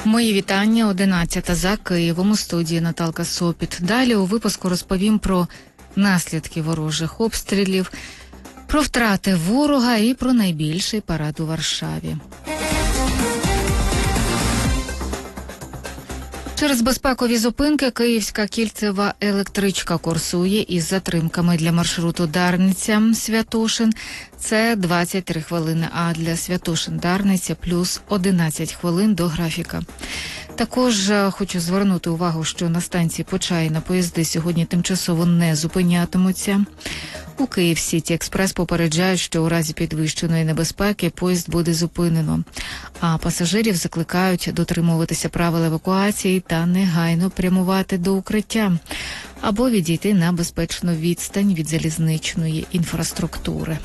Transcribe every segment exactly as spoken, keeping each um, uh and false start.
Мої вітання, одинадцята за Києвом, у студії Наталка Сопіт. Далі у випуску розповім про наслідки ворожих обстрілів, про втрати ворога і про найбільший парад у Варшаві. Через безпекові зупинки київська кільцева електричка курсує із затримками для маршруту Дарниця-Святошин. Це двадцять три хвилини, а для Святошин-Дарниця плюс одинадцять хвилин до графіка. Також хочу звернути увагу, що на станції Почаїна поїзди сьогодні тимчасово не зупинятимуться. У Київ-Сіті Експрес попереджають, що у разі підвищеної небезпеки поїзд буде зупинено. А пасажирів закликають дотримуватися правил евакуації та негайно прямувати до укриття або відійти на безпечну відстань від залізничної інфраструктури.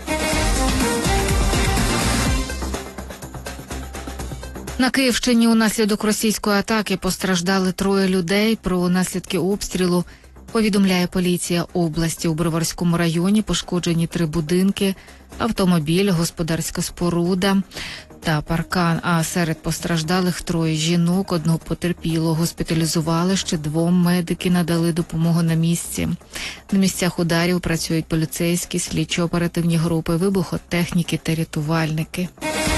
На Київщині унаслідок російської атаки постраждали троє людей. Про наслідки обстрілу повідомляє поліція області. У Броварському районі пошкоджені три будинки, автомобіль, господарська споруда та паркан. А серед постраждалих троє жінок, одного потерпілого госпіталізували, ще двом медики надали допомогу на місці. На місцях ударів працюють поліцейські, слідчо-оперативні групи, вибухотехніки та рятувальники.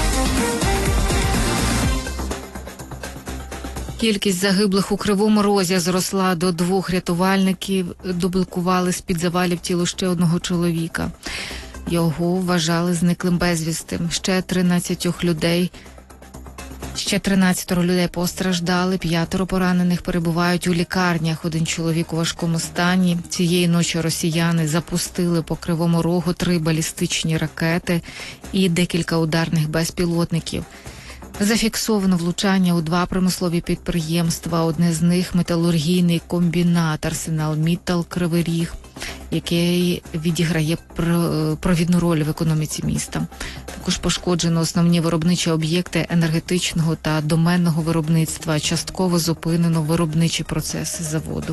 Кількість загиблих у Кривому Розі зросла до двох. Рятувальників доблокували з-під завалів тіло ще одного чоловіка. Його вважали зниклим безвісти. Ще тринадцять людей, ще тринадцять людей постраждали, п'ятеро поранених перебувають у лікарнях. Один чоловік у важкому стані. Цієї ночі росіяни запустили по Кривому Рогу три балістичні ракети і декілька ударних безпілотників. Зафіксовано влучання у два промислові підприємства. Одне з них – металургійний комбінат «Арсенал-Міттал» Кривий Ріг, який відіграє провідну роль в економіці міста. Також пошкоджено основні виробничі об'єкти енергетичного та доменного виробництва. Частково зупинено виробничі процеси заводу.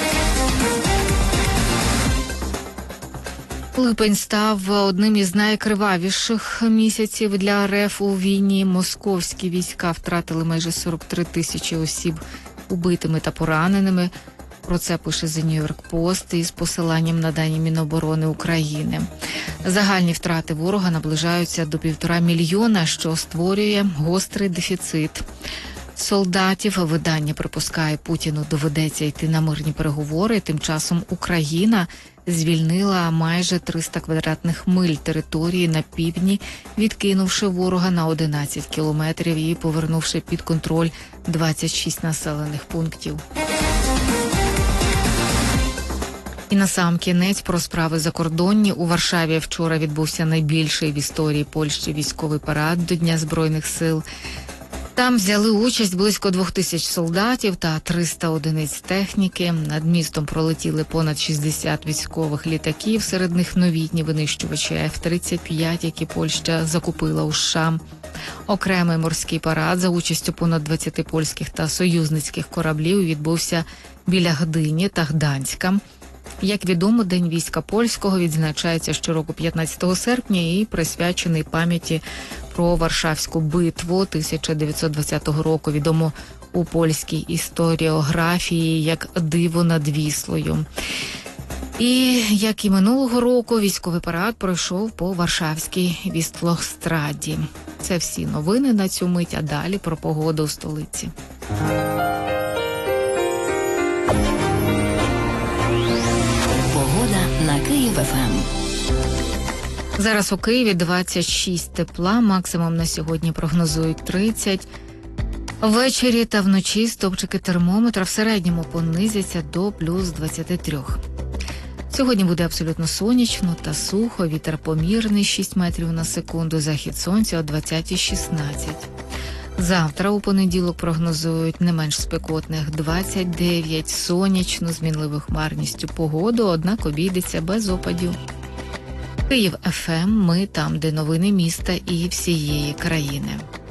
Липень став одним із найкривавіших місяців для РФ у війні. Московські війська втратили майже сорок три тисячі осіб убитими та пораненими. Про це пише The New York Post із посиланням на дані Міноборони України. Загальні втрати ворога наближаються до півтора мільйона, що створює гострий дефіцит солдатів. Видання припускає, Путіну доведеться йти на мирні переговори. Тим часом Україна звільнила майже триста квадратних миль території на півдні, відкинувши ворога на одинадцять кілометрів і повернувши під контроль двадцять шість населених пунктів. І насамкінець про справи закордонні. У Варшаві вчора відбувся найбільший в історії Польщі військовий парад до Дня Збройних сил. Там взяли участь близько двох тисяч солдатів та триста одиниць техніки. Над містом пролетіли понад шістдесят військових літаків, серед них новітні винищувачі еф тридцять п'ять, які Польща закупила у США. Окремий морський парад за участю понад двадцяти польських та союзницьких кораблів відбувся біля Гдині та Гданська. Як відомо, День війська польського відзначається щороку п'ятнадцятого серпня і присвячений пам'яті про Варшавську битву тисяча дев'ятсот двадцятого року, відомо у польській історіографії як «Диво над Віслою». І, як і минулого року, військовий парад пройшов по Варшавській Вістлохстраді. Це всі новини на цю мить, а далі про погоду у столиці. На Київ-ФМ. Зараз у Києві двадцять шість тепла, максимум на сьогодні прогнозують тридцять. Ввечері та вночі стопчики термометра в середньому понизяться до плюс двадцяти трьох. Сьогодні буде абсолютно сонячно та сухо, вітер помірний шість метрів на секунду, захід сонця о двадцятій шістнадцять. Завтра у понеділок прогнозують не менш спекотних двадцять дев'ять, сонячну, з мінливою хмарністю погоду, однак обійдеться без опадів. Київ-ФМ, ми там, де новини міста і всієї країни.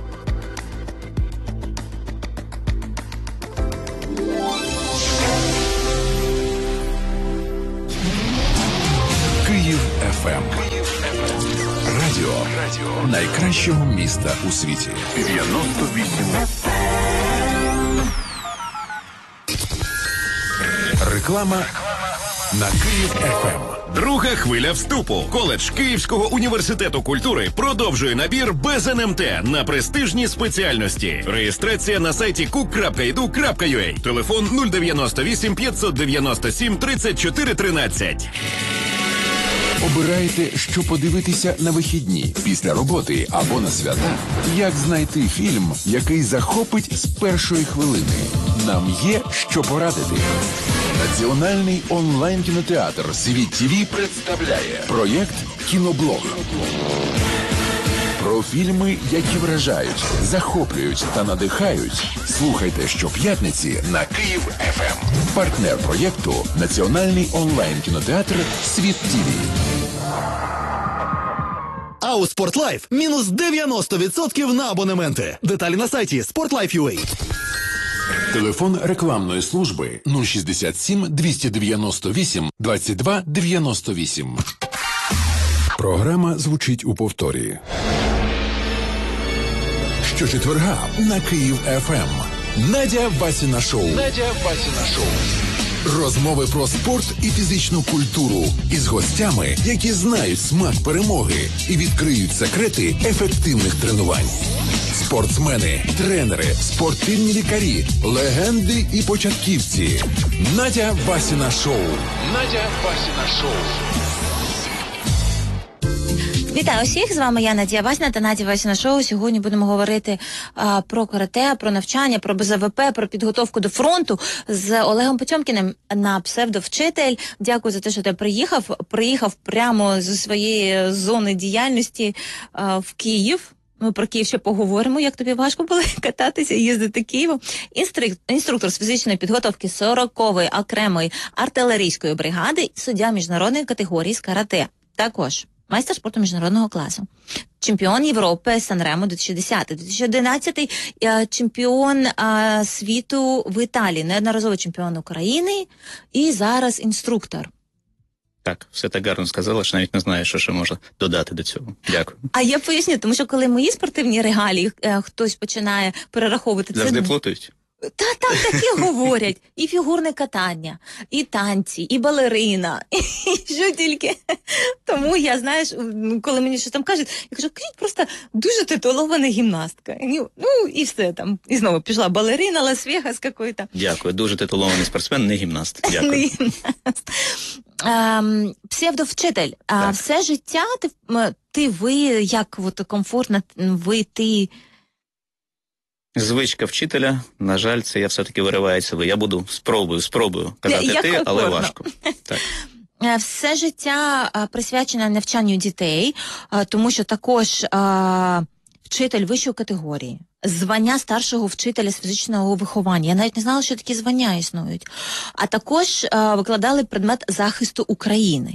Київ-ФМ. Радіо найкращого міста у світі. дев'яносто вісім. Реклама на Київ еф ем. Друга хвиля вступу. Коледж Київського університету культури продовжує набір без ен ем те на престижні спеціальності. Реєстрація на сайті кук крапка і ду крапка ю а. Телефон нуль дев'яносто вісім п'ятсот дев'яносто сім тридцять чотири тринадцять. Обираєте, що подивитися на вихідні, після роботи або на свята? Як знайти фільм, який захопить з першої хвилини? Нам є що порадити. Національний онлайн-кінотеатр «Світ ТІВІ» представляє проєкт «Кіноблог». Про фільми, які вражають, захоплюють та надихають. Слухайте щоп'ятниці на Київ еф ем. Партнер проєкту – Національний онлайн-кінотеатр «Світ ТІВІ». А у Спортлайф мінус дев'яносто відсотків на абонементи. Деталі на сайті спортлайф крапка ю а. Телефон рекламної служби нуль шістдесят сім двісті дев'яносто вісім двадцять два дев'яносто вісім. Програма звучить у повторі. Щочетверга на Київ еф ем. Надя Васіна шоу. Надя Васіна шоу. Розмови про спорт і фізичну культуру із гостями, які знають смак перемоги і відкриють секрети ефективних тренувань. Спортсмени, тренери, спортивні лікарі, легенди і початківці. Надя Васіна шоу. Надя Васіна шоу. Вітаю усіх, з вами я, Надія Васіна та Надя Васіна шоу. Сьогодні будемо говорити а, про карате, про навчання, про бе зет ве пе, про підготовку до фронту з Олегом Потьомкіним на псевдовчитель. Дякую за те, що ти приїхав. Приїхав прямо зі своєї зони діяльності а, в Київ. Ми про Київ ще поговоримо, як тобі важко було кататися і їздити Києвом. Інструк... Інструктор з фізичної підготовки сорокової окремої артилерійської бригади, суддя міжнародної категорії з карате. Також майстер спорту міжнародного класу. Чемпіон Європи Сан-Ремо дві тисячі десятий, дві тисячі одинадцятий чемпіон а, світу в Італії, неодноразовий чемпіон України і зараз інструктор. Так, все так гарно сказала, що навіть не знаю, що ще можна додати до цього. Дякую. А я поясню, тому що коли мої спортивні регалії е, хтось починає перераховувати... Завжди це... плутають? Та там такі говорять. І фігурне катання, і танці, і балерина, і що тільки. Тому я, знаєш, коли мені щось там кажуть, я кажу, кажіть, просто дуже титулована гімнастка. Ну, і все там. І знову пішла балерина, Лас-Вегас какой-то. Дякую, дуже титулований спортсмен, не гімнаст. Дякую. Не гімнаст. Ем, псевдовчитель. А все життя ти, ти ви, як от, комфортно ви, ти... Звичка вчителя, на жаль, це я все-таки вириваю себе. Я буду спробую, спробую казати як ти, комфортно. але важко. Так. Все життя а, присвячене навчанню дітей, а, тому що також а, вчитель вищої категорії, звання старшого вчителя з фізичного виховання. Я навіть не знала, що такі звання існують. А також а, викладали предмет захисту України.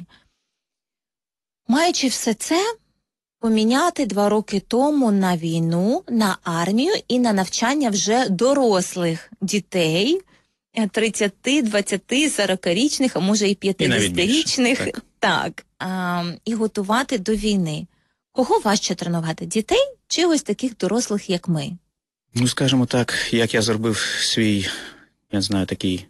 Маючи все це, поміняти два роки тому на війну, на армію і на навчання вже дорослих дітей, тридцяти, двадцяти, сорокарічних, а може і п'ятдесятирічних. Так, так а, і готувати до війни. Кого важче тренувати? Дітей чи ось таких дорослих, як ми? Ну, скажімо так, як я зробив свій, я не знаю, такий...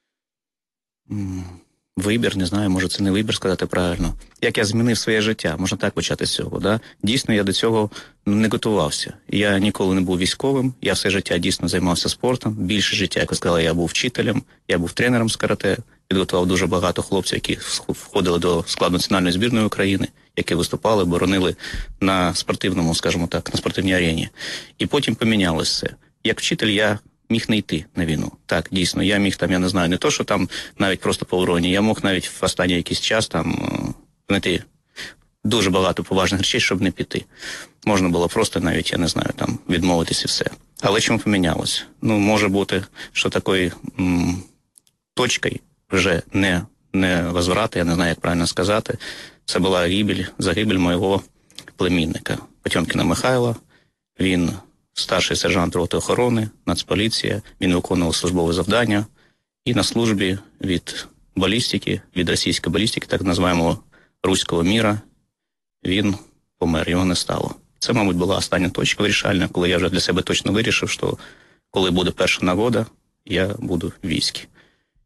М- Вибір, не знаю, може це не вибір сказати правильно. Як я змінив своє життя, можна так почати з цього, да? Дійсно, я до цього не готувався. Я ніколи не був військовим, я все життя дійсно займався спортом. Більше життя, як ви сказали, я був вчителем, я був тренером з карате, підготував дуже багато хлопців, які входили до складу національної збірної України, які виступали, боронили на спортивному, скажімо так, на спортивній арені. І потім помінялося все. Як вчитель я міг не йти на війну. Так, дійсно, я міг там, я не знаю, не то, що там навіть просто по уроні, я мог навіть в останній якийсь час там знайти дуже багато поважних речей, щоб не піти. Можна було просто навіть, я не знаю, там відмовитись і все. Але чому помінялося? Ну, може бути, що такою м- точкою вже не, не возврата, я не знаю, як правильно сказати, це була гибель, загибель моєго племінника Потьомкіна Михайла. Він старший сержант роти охорони, Нацполіція, він виконував службове завдання і на службі від балістики, від російської балістики, так називаємо руського міра, він помер, його не стало. Це, мабуть, була остання точка вирішальна, коли я вже для себе точно вирішив, що коли буде перша нагода, я буду в війську.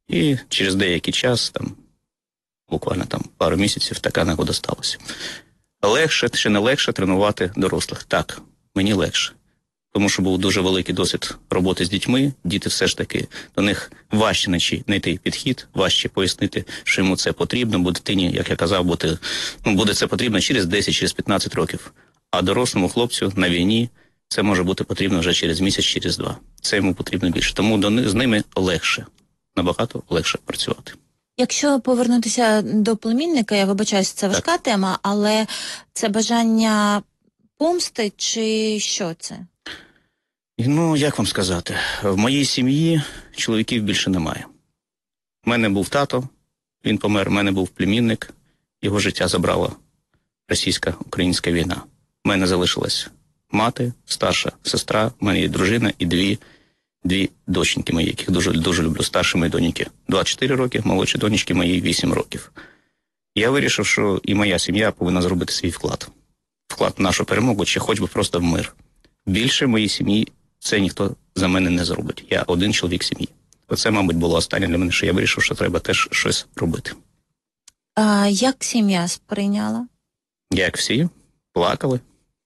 І через деякий час, там, буквально там пару місяців, така нагода сталася. Легше чи не легше тренувати дорослих? Так, мені легше. Тому що був дуже великий досвід роботи з дітьми. Діти все ж таки, до них важче знайти підхід, важче пояснити, що йому це потрібно, бо дитині, як я казав, бути, ну, буде це потрібно через десять, через п'ятнадцять років. А дорослому хлопцю на війні це може бути потрібно вже через місяць, через два. Це йому потрібно більше. Тому до, з ними легше, набагато легше працювати. Якщо повернутися до племінника, я вибачаюся, це важка так. тема, але це бажання помсти чи що це? Ну, як вам сказати, в моїй сім'ї чоловіків більше немає. У мене був тато, він помер, у мене був племінник, його життя забрала російсько-українська війна. У мене залишилась мати, старша сестра, у мене є дружина і дві, дві доченьки мої, яких дуже, дуже люблю. Старші мої доньки двадцять чотири роки, молодші донечки мої вісім років. Я вирішив, що і моя сім'я повинна зробити свій вклад. Вклад в нашу перемогу, чи хоч би просто в мир. Більше в моїй сім'ї це ніхто за мене не зробить. Я один чоловік сім'ї. Оце, мабуть, було останнє для мене, що я вирішив, що треба теж щось робити. А як сім'я сприйняла? Як всі, плакали.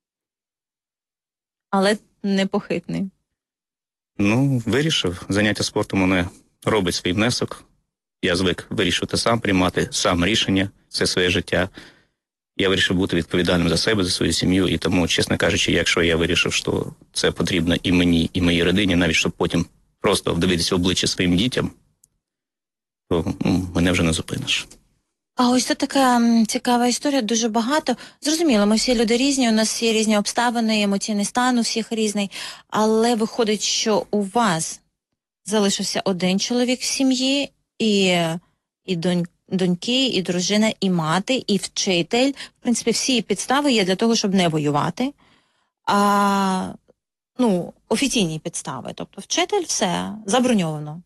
Але непохитний. Ну, вирішив. Заняття спортом мене робить свій внесок. Я звик вирішувати сам, приймати сам рішення, це своє життя. Я вирішив бути відповідальним за себе, за свою сім'ю, і тому, чесно кажучи, якщо я вирішив, що це потрібно і мені, і моїй родині, навіть щоб потім просто вдивитися в обличчя своїм дітям, то ну, мене вже не зупиниш. А ось це така м, цікава історія, дуже багато. Зрозуміло, ми всі люди різні, у нас всі різні обставини, емоційний стан у всіх різний, але виходить, що у вас залишився один чоловік в сім'ї, і, і донька, доньки, і дружина, і мати, і вчитель. В принципі, всі підстави є для того, щоб не воювати. А, ну, офіційні підстави. Тобто вчитель – все, заброньовано.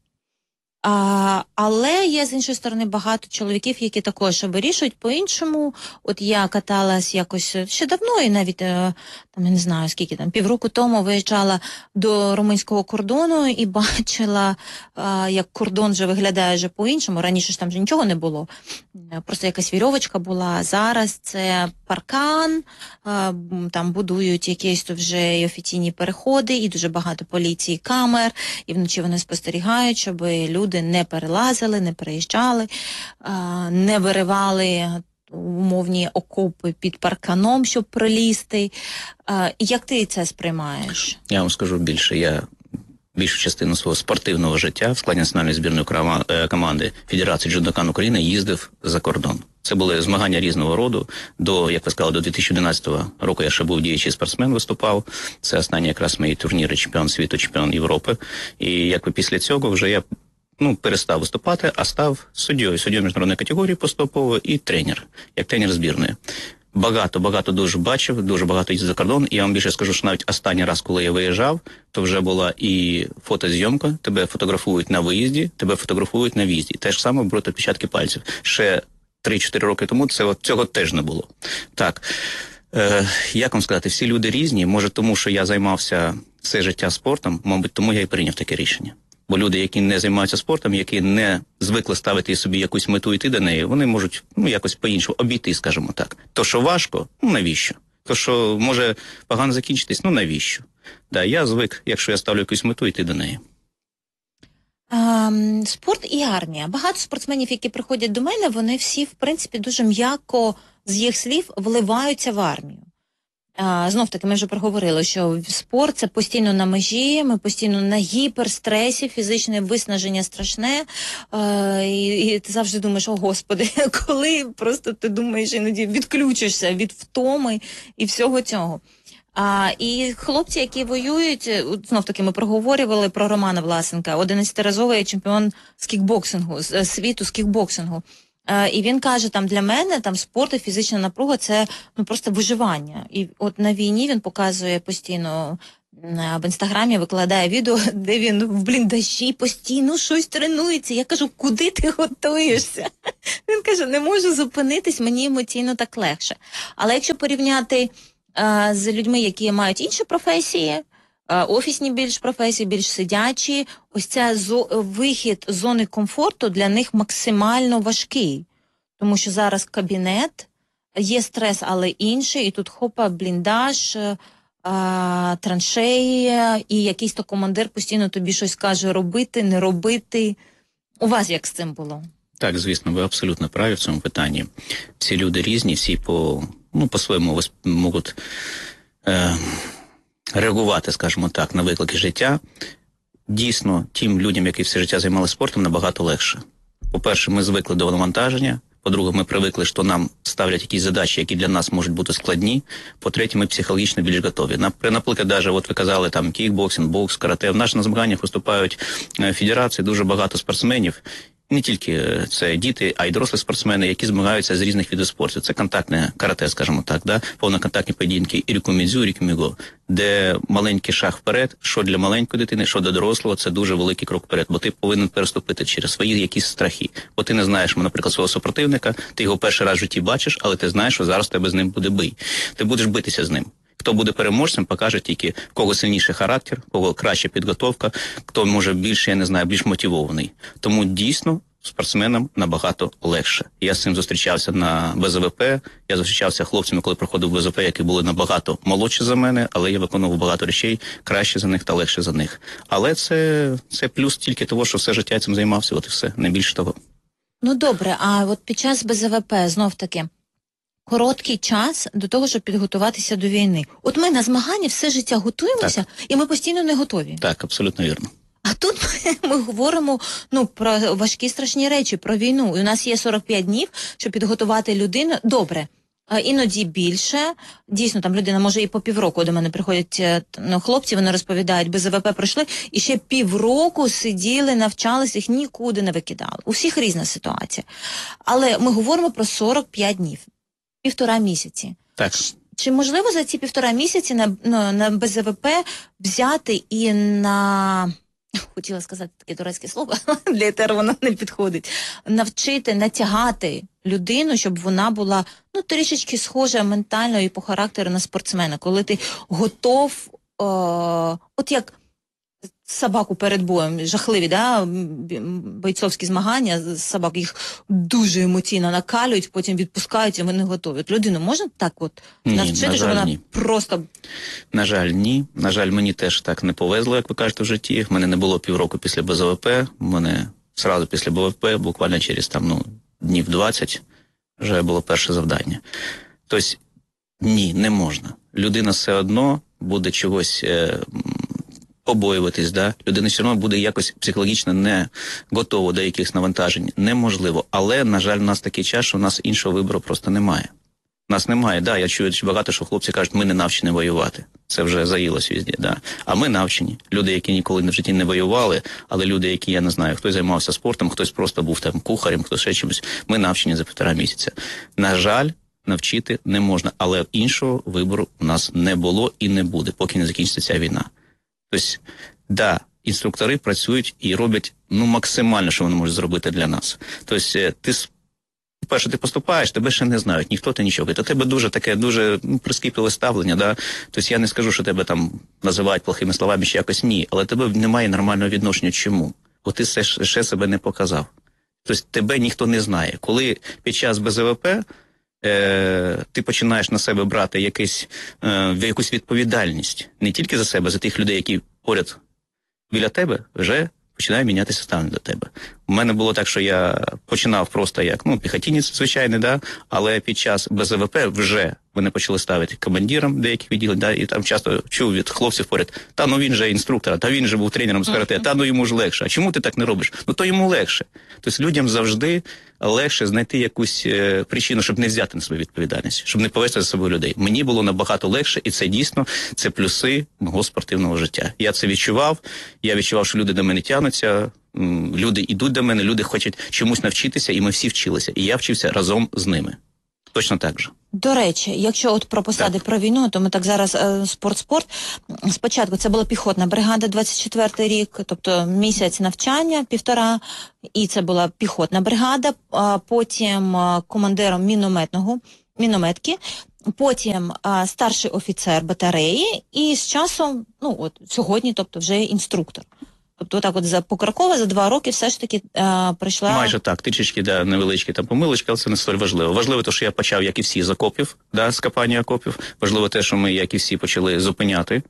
А, але є, з іншої сторони, багато чоловіків, які також вирішують по-іншому. От я каталась якось ще давно, і навіть, там, я не знаю, скільки там, півроку тому виїжджала до румунського кордону і бачила, а, як кордон вже виглядає вже по-іншому. Раніше ж там вже нічого не було. Просто якась вірьовочка була. Зараз це паркан, а, там будують якісь вже і офіційні переходи, і дуже багато поліції, камер, і вночі вони спостерігають, щоб люди не перелазили, не переїжджали, не виривали умовні окопи під парканом, щоб пролізти. Як ти це сприймаєш? Я вам скажу більше. Я більшу частину свого спортивного життя в складі національної збірної команди Федерації Джудокан України їздив за кордон. Це були змагання різного роду. До, як ви сказали, до дві тисячі одинадцятого року я ще був діючий спортсмен, виступав. Це останні якраз мої турніри, чемпіон світу, чемпіон Європи. І якби після цього вже я ну, перестав виступати, а став суддєю. Суддєю міжнародної категорії поступово і тренер, як тренер збірної. Багато, багато дуже бачив, дуже багато їздив за кордон. І я вам більше скажу, що навіть останній раз, коли я виїжджав, то вже була і фотозйомка, тебе фотографують на виїзді, тебе фотографують на в'їзді. Те ж саме беруть відпечатки пальців. Ще три-чотири роки тому це, цього теж не було. Так, е, як вам сказати, всі люди різні. Може тому, що я займався все життя спортом, мабуть, тому я і прийняв таке рішення. Бо люди, які не займаються спортом, які не звикли ставити собі якусь мету і йти до неї, вони можуть ну, якось по-іншому обійти, скажімо так. То, що важко, ну навіщо? То, що може погано закінчитись, ну навіщо? Да, я звик, якщо я ставлю якусь мету, йти до неї. Um, спорт і армія. Багато спортсменів, які приходять до мене, вони всі, в принципі, дуже м'яко, з їх слів, вливаються в армію. А, знов таки, ми вже проговорили, що спорт – це постійно на межі, ми постійно на гіперстресі, фізичне виснаження страшне, а, і, і ти завжди думаєш, о Господи, коли просто ти думаєш, іноді відключишся від втоми і всього цього. А, і хлопці, які воюють, знов таки ми проговорювали про Романа Власенка, одинадцятиразовий чемпіон з кікбоксингу, з світу з кікбоксингу. І він каже, там для мене там спорт і фізична напруга – це ну просто виживання. І от на війні він показує постійно в інстаграмі, викладає відео, де він в бліндажі постійно щось тренується. Я кажу, куди ти готуєшся? Він каже, не можу зупинитись, мені емоційно так легше. Але якщо порівняти а, з людьми, які мають інші професії, е, офісні більш професії, більш сидячі. Ось ця зо, вихід з зони комфорту для них максимально важкий. Тому що зараз кабінет, є стрес, але інший, і тут хопа, бліндаж, е, траншеї, і якийсь то командир постійно тобі щось каже робити, не робити. У вас як з цим було? Так, звісно, ви абсолютно праві в цьому питанні. Всі люди різні, всі по, ну, по-своєму можуть е, реагувати, скажімо так, на виклики життя. Дійсно, тим людям, які все життя займалися спортом, набагато легше. По-перше, ми звикли до навантаження. По-друге, ми привикли, що нам ставлять якісь задачі, які для нас можуть бути складні. По-третє, ми психологічно більш готові. Наприклад, навіть, от ви казали, там, кікбоксинг, бокс, карате. В наших змаганнях виступають федерації, дуже багато спортсменів. Не тільки це діти, а й дорослі спортсмени, які змагаються з різних видів спорту. Це контактне карате, скажімо так, да? Повноконтактні поєдинки і рікумідзю, і рікуміго, де маленький шаг вперед, що для маленької дитини, що для дорослого, це дуже великий крок вперед, бо ти повинен переступити через свої якісь страхи. Бо ти не знаєш, наприклад, свого супротивника, ти його перший раз в житті бачиш, але ти знаєш, що зараз в тебе з ним буде бій. Ти будеш битися з ним. Хто буде переможцем, покаже тільки, в кого сильніший характер, в кого краща підготовка, хто може більше, я не знаю, більш мотивований. Тому дійсно спортсменам набагато легше. Я з цим зустрічався на Б З В П, я зустрічався з хлопцями, коли проходив Б З В П, які були набагато молодші за мене, але я виконував багато речей краще за них та легше за них. Але це, це плюс тільки того, що все життя цим займався, от і все, не більше того. Ну добре, а от під час Б З В П знов-таки короткий час до того, щоб підготуватися до війни. От ми на змагання все життя готуємося, так, і ми постійно не готові. Так, абсолютно вірно. А тут ми, ми говоримо, ну, про важкі страшні речі, про війну. І у нас є сорок п'ять днів, щоб підготувати людину. Добре, іноді більше. Дійсно, там людина може і по півроку до мене приходять, ну, хлопці, вони розповідають, Б З В П пройшли, і ще півроку сиділи, навчалися, їх нікуди не викидали. У всіх різна ситуація. Але ми говоримо про сорок п'ять днів. Півтора місяці. Так. Чи можливо за ці півтора місяці на, ну, на Б З В П взяти і на... Хотіла сказати таке турецьке слово, для етера воно не підходить. Навчити, натягати людину, щоб вона була, ну, трішечки схожа ментально і по характеру на спортсмена. Коли ти готов, о, от як собаку перед боєм, жахливі, да, бойцовські змагання з собак, їх дуже емоційно накалюють, потім відпускають, і вони готові. От людину можна так от ні, навчити, що вона ні. просто... На жаль, ні. На жаль, мені теж так не повезло, як ви кажете, в житті. В мене не було півроку після Б З В П. В мене одразу після Б З В П, буквально через там, ну, днів двадцять, вже було перше завдання. Тобто, ні, не можна. Людина все одно буде чогось... Е- побоюватись, да? Людина все одно буде якось психологічно не готова до якихось навантажень. Неможливо. Але, на жаль, у нас такий час, що у нас іншого вибору просто немає. У нас немає, да, я чую багато, що хлопці кажуть, ми не навчені воювати. Це вже заїлось везде, да. А ми навчені. Люди, які ніколи в житті не воювали, але люди, які, я не знаю, хтось займався спортом, хтось просто був там кухарем, хтось ще чимось, ми навчені за півтора місяця. На жаль, навчити не можна, але іншого вибору у нас не було і не буде, поки не закінчиться ця війна. Тобто, да, інструктори працюють і роблять, ну, максимально, що вони можуть зробити для нас. Тобто, ти, перше, ти поступаєш, тебе ще не знають, ніхто ти нічого. До тебе дуже таке, дуже, ну, прискіпливе ставлення, да. Тобто, я не скажу, що тебе там називають плохими словами чи якось, ні, але тебе немає нормального відношення. Чому? Бо ти ще, ще себе не показав. Тобто, тебе ніхто не знає. Коли під час Б З В П Е, ти починаєш на себе брати якийсь, е, якусь відповідальність не тільки за себе, за тих людей, які поряд біля тебе, вже починає мінятися ставлення до тебе. У мене було так, що я починав просто як, ну, піхотінець, звичайний, да, але під час Б З В П вже мене почали ставити командиром деяких відділень, да, і там часто чув від хлопців поряд, та ну він же інструктор, та він же був тренером з карате, та ну йому ж легше. А чому ти так не робиш? Ну то йому легше. Тобто людям завжди легше знайти якусь е, причину, щоб не взяти на себе відповідальність, щоб не повести за собою людей. Мені було набагато легше, і це дійсно, це плюси мого спортивного життя. Я це відчував, я відчував, що люди до мене тягнуться, люди йдуть до мене, люди хочуть чомусь навчитися, і ми всі вчилися. І я вчився разом з ними. Точно так же. До речі, якщо от про посади, так, про війну, то ми так зараз спорт-спорт. Спочатку це була піхотна бригада, двадцять четвертий рік, тобто місяць навчання, півтора, і це була піхотна бригада, а потім командиром мінометного, мінометки. потім а, старший офіцер батареї і з часом, ну от сьогодні, тобто вже інструктор. Тобто так от за Покрокова за два роки все ж таки а, прийшла... Майже так, трішечки, да, невеличкі там помилочки, але це не столь важливо. Важливо те, що я почав, як і всі, з окопів, да, з копання окопів. Важливо те, що ми, як і всі, почали зупиняти,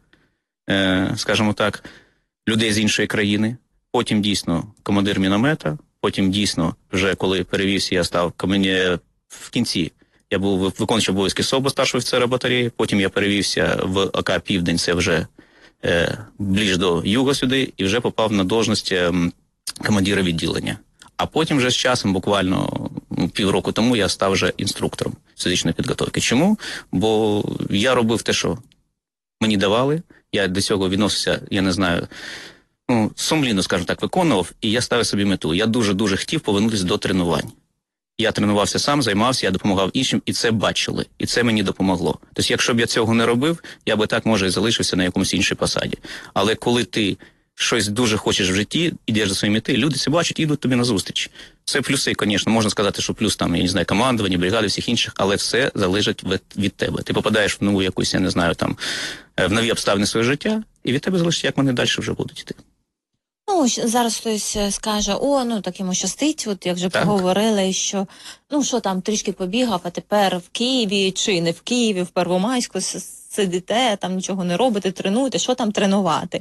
е, скажімо так, людей з іншої країни. Потім дійсно командир міномета, потім дійсно, вже коли перевівся, я став командир в кінці. Я був виконуючий обов'язки СОБа, старшого офіцера батареї, потім я перевівся в ОК «Південь», це вже е, ближче до юга сюди, і вже попав на должність е, командира відділення. А потім вже з часом, буквально півроку тому, я став вже інструктором фізичної підготовки. Чому? Бо я робив те, що мені давали, я до цього відносився, я не знаю, ну, сумлінно, скажімо так, виконував, і я ставив собі мету. Я дуже-дуже хотів повернутися до тренувань. Я тренувався сам, займався, я допомагав іншим, і це бачили, і це мені допомогло. Тобто, якщо б я цього не робив, я би так, може, і залишився на якомусь іншій посаді. Але коли ти щось дуже хочеш в житті, ідеш за свої мети, люди це бачать і йдуть тобі назустріч. Це плюси, звісно, можна сказати, що плюс там, я не знаю, командування, бригади, всіх інших, але все залежить від, від тебе. Ти попадаєш в нову якусь, я не знаю, там, в нові обставини свого життя, і від тебе залежить, як вони далі вже будуть йти. Ну, зараз хтось скаже, о, ну так йому щастить, от як вже так поговорили, що, ну що там, трішки побігав, а тепер в Києві, чи не в Києві, в Первомайську сидите, там нічого не робите, тренуєте, що там тренувати.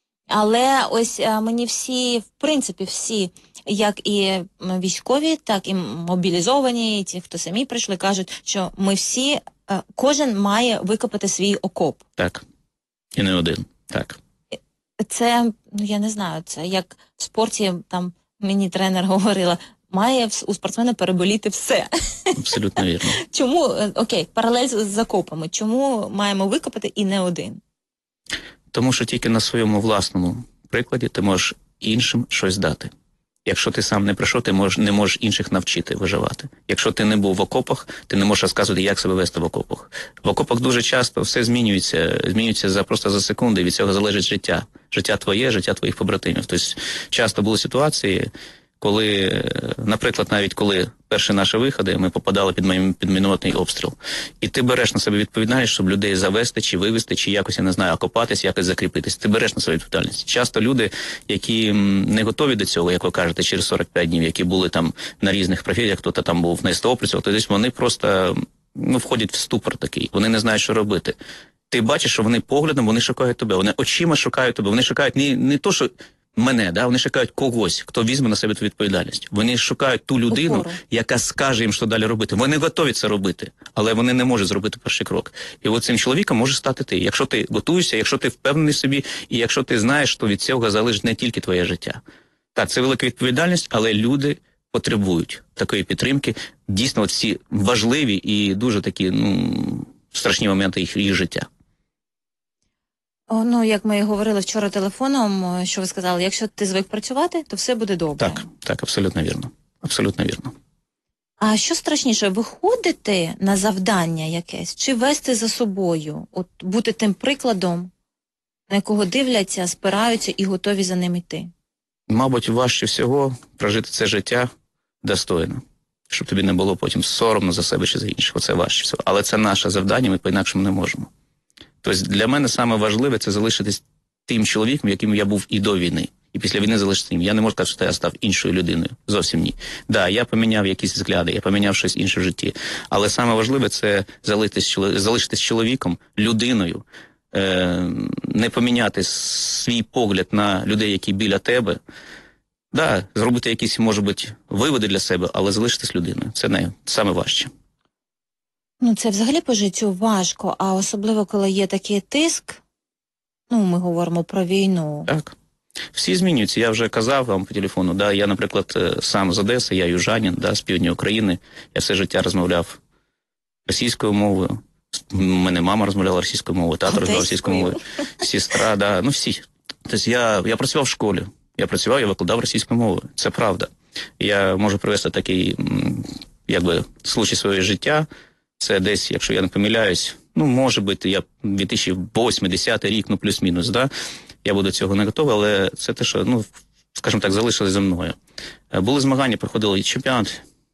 Але ось мені всі, в принципі, всі, як і військові, так і мобілізовані, і ті, хто самі прийшли, кажуть, що ми всі, кожен має викопати свій окоп. Так, і не один, так. Це, ну я не знаю, це як в спорті, там мені тренер говорила, має у спортсмена переболіти все. Абсолютно вірно. Чому, окей, паралель з закопами, чому маємо викопати і не один? Тому що тільки на своєму власному прикладі ти можеш іншим щось дати. Якщо ти сам не прийшов, ти можеш, не можеш інших навчити виживати. Якщо ти не був в окопах, ти не можеш розказувати, як себе вести в окопах. В окопах дуже часто все змінюється, змінюється за, просто за секунди, від цього залежить життя. Життя твоє, життя твоїх побратимів. Тобто часто були ситуації, коли, наприклад, навіть коли перші наші виходи, ми попадали під, під мінометний обстріл. І ти береш на себе відповідальність, щоб людей завести, чи вивести, чи якось, я не знаю, окопатись, якось закріпитись. Ти береш на себе відповідальність. Часто люди, які не готові до цього, як ви кажете, через сорок п'ять днів, які були там на різних професіях, хто-то там був на СТО працював, то десь вони просто ну, входять в ступор такий. Вони не знають, що робити. Ти бачиш, що вони поглядом, вони шукають тебе, вони очима шукають тебе, вони шукають не, не то, що мене, да, вони шукають когось, хто візьме на себе ту відповідальність. Вони шукають ту людину, Упору. яка скаже їм, що далі робити. Вони готові це робити, але вони не можуть зробити перший крок. І от цим чоловіком може стати ти. Якщо ти готуєшся, якщо ти впевнений в собі, і якщо ти знаєш, що від цього залежить не тільки твоє життя. Так, це велика відповідальність, але люди потребують такої підтримки. Дійсно, ці важливі і дуже такі, ну, страшні моменти їх, їх життя. Ну, як ми говорили вчора телефоном, що ви сказали, якщо ти звик працювати, то все буде добре. Так, так, абсолютно вірно. Абсолютно вірно. А що страшніше, виходити на завдання якесь, чи вести за собою, от бути тим прикладом, на якого дивляться, спираються і готові за ним йти? Мабуть, важче всього прожити це життя достойно, щоб тобі не було потім соромно за себе чи за інших. Оце важче всього. Але це наше завдання, ми по-інакшому не можемо. Тобто для мене саме важливе це залишитись тим чоловіком, яким я був і до війни. І після війни залишитися ним. Я не можу сказати, що я став іншою людиною. Зовсім ні. Так, да, я поміняв якісь взгляди, я поміняв щось інше в житті. Але саме важливе це залишитись чоловіком, людиною, е- не поміняти свій погляд на людей, які біля тебе. Так, да, зробити якісь, може бути, виводи для себе, але залишитись людиною. Це не саме важче. Ну, це взагалі по життю важко, а особливо, коли є такий тиск, ну, ми говоримо про війну. Так. Всі змінюються. Я вже казав вам по телефону, да, я, наприклад, сам з Одеси, я южанин, да, з півдня України. Я все життя розмовляв російською мовою. У мене мама розмовляла російською мовою, тато розмовляв російською мовою, сестра, да, ну всі. Тобто я, я працював в школі, я працював, я викладав російською мовою. Це правда. Я можу привести такий, якби, случай своє життя. Це десь, якщо я не помиляюсь, ну, може бути, я дві тисячі восьмий-десятий рік, ну, плюс-мінус, да? Я буду цього не готовий, але це те, що, ну, скажімо так, залишилось за мною. Були змагання, проходили чемпіонат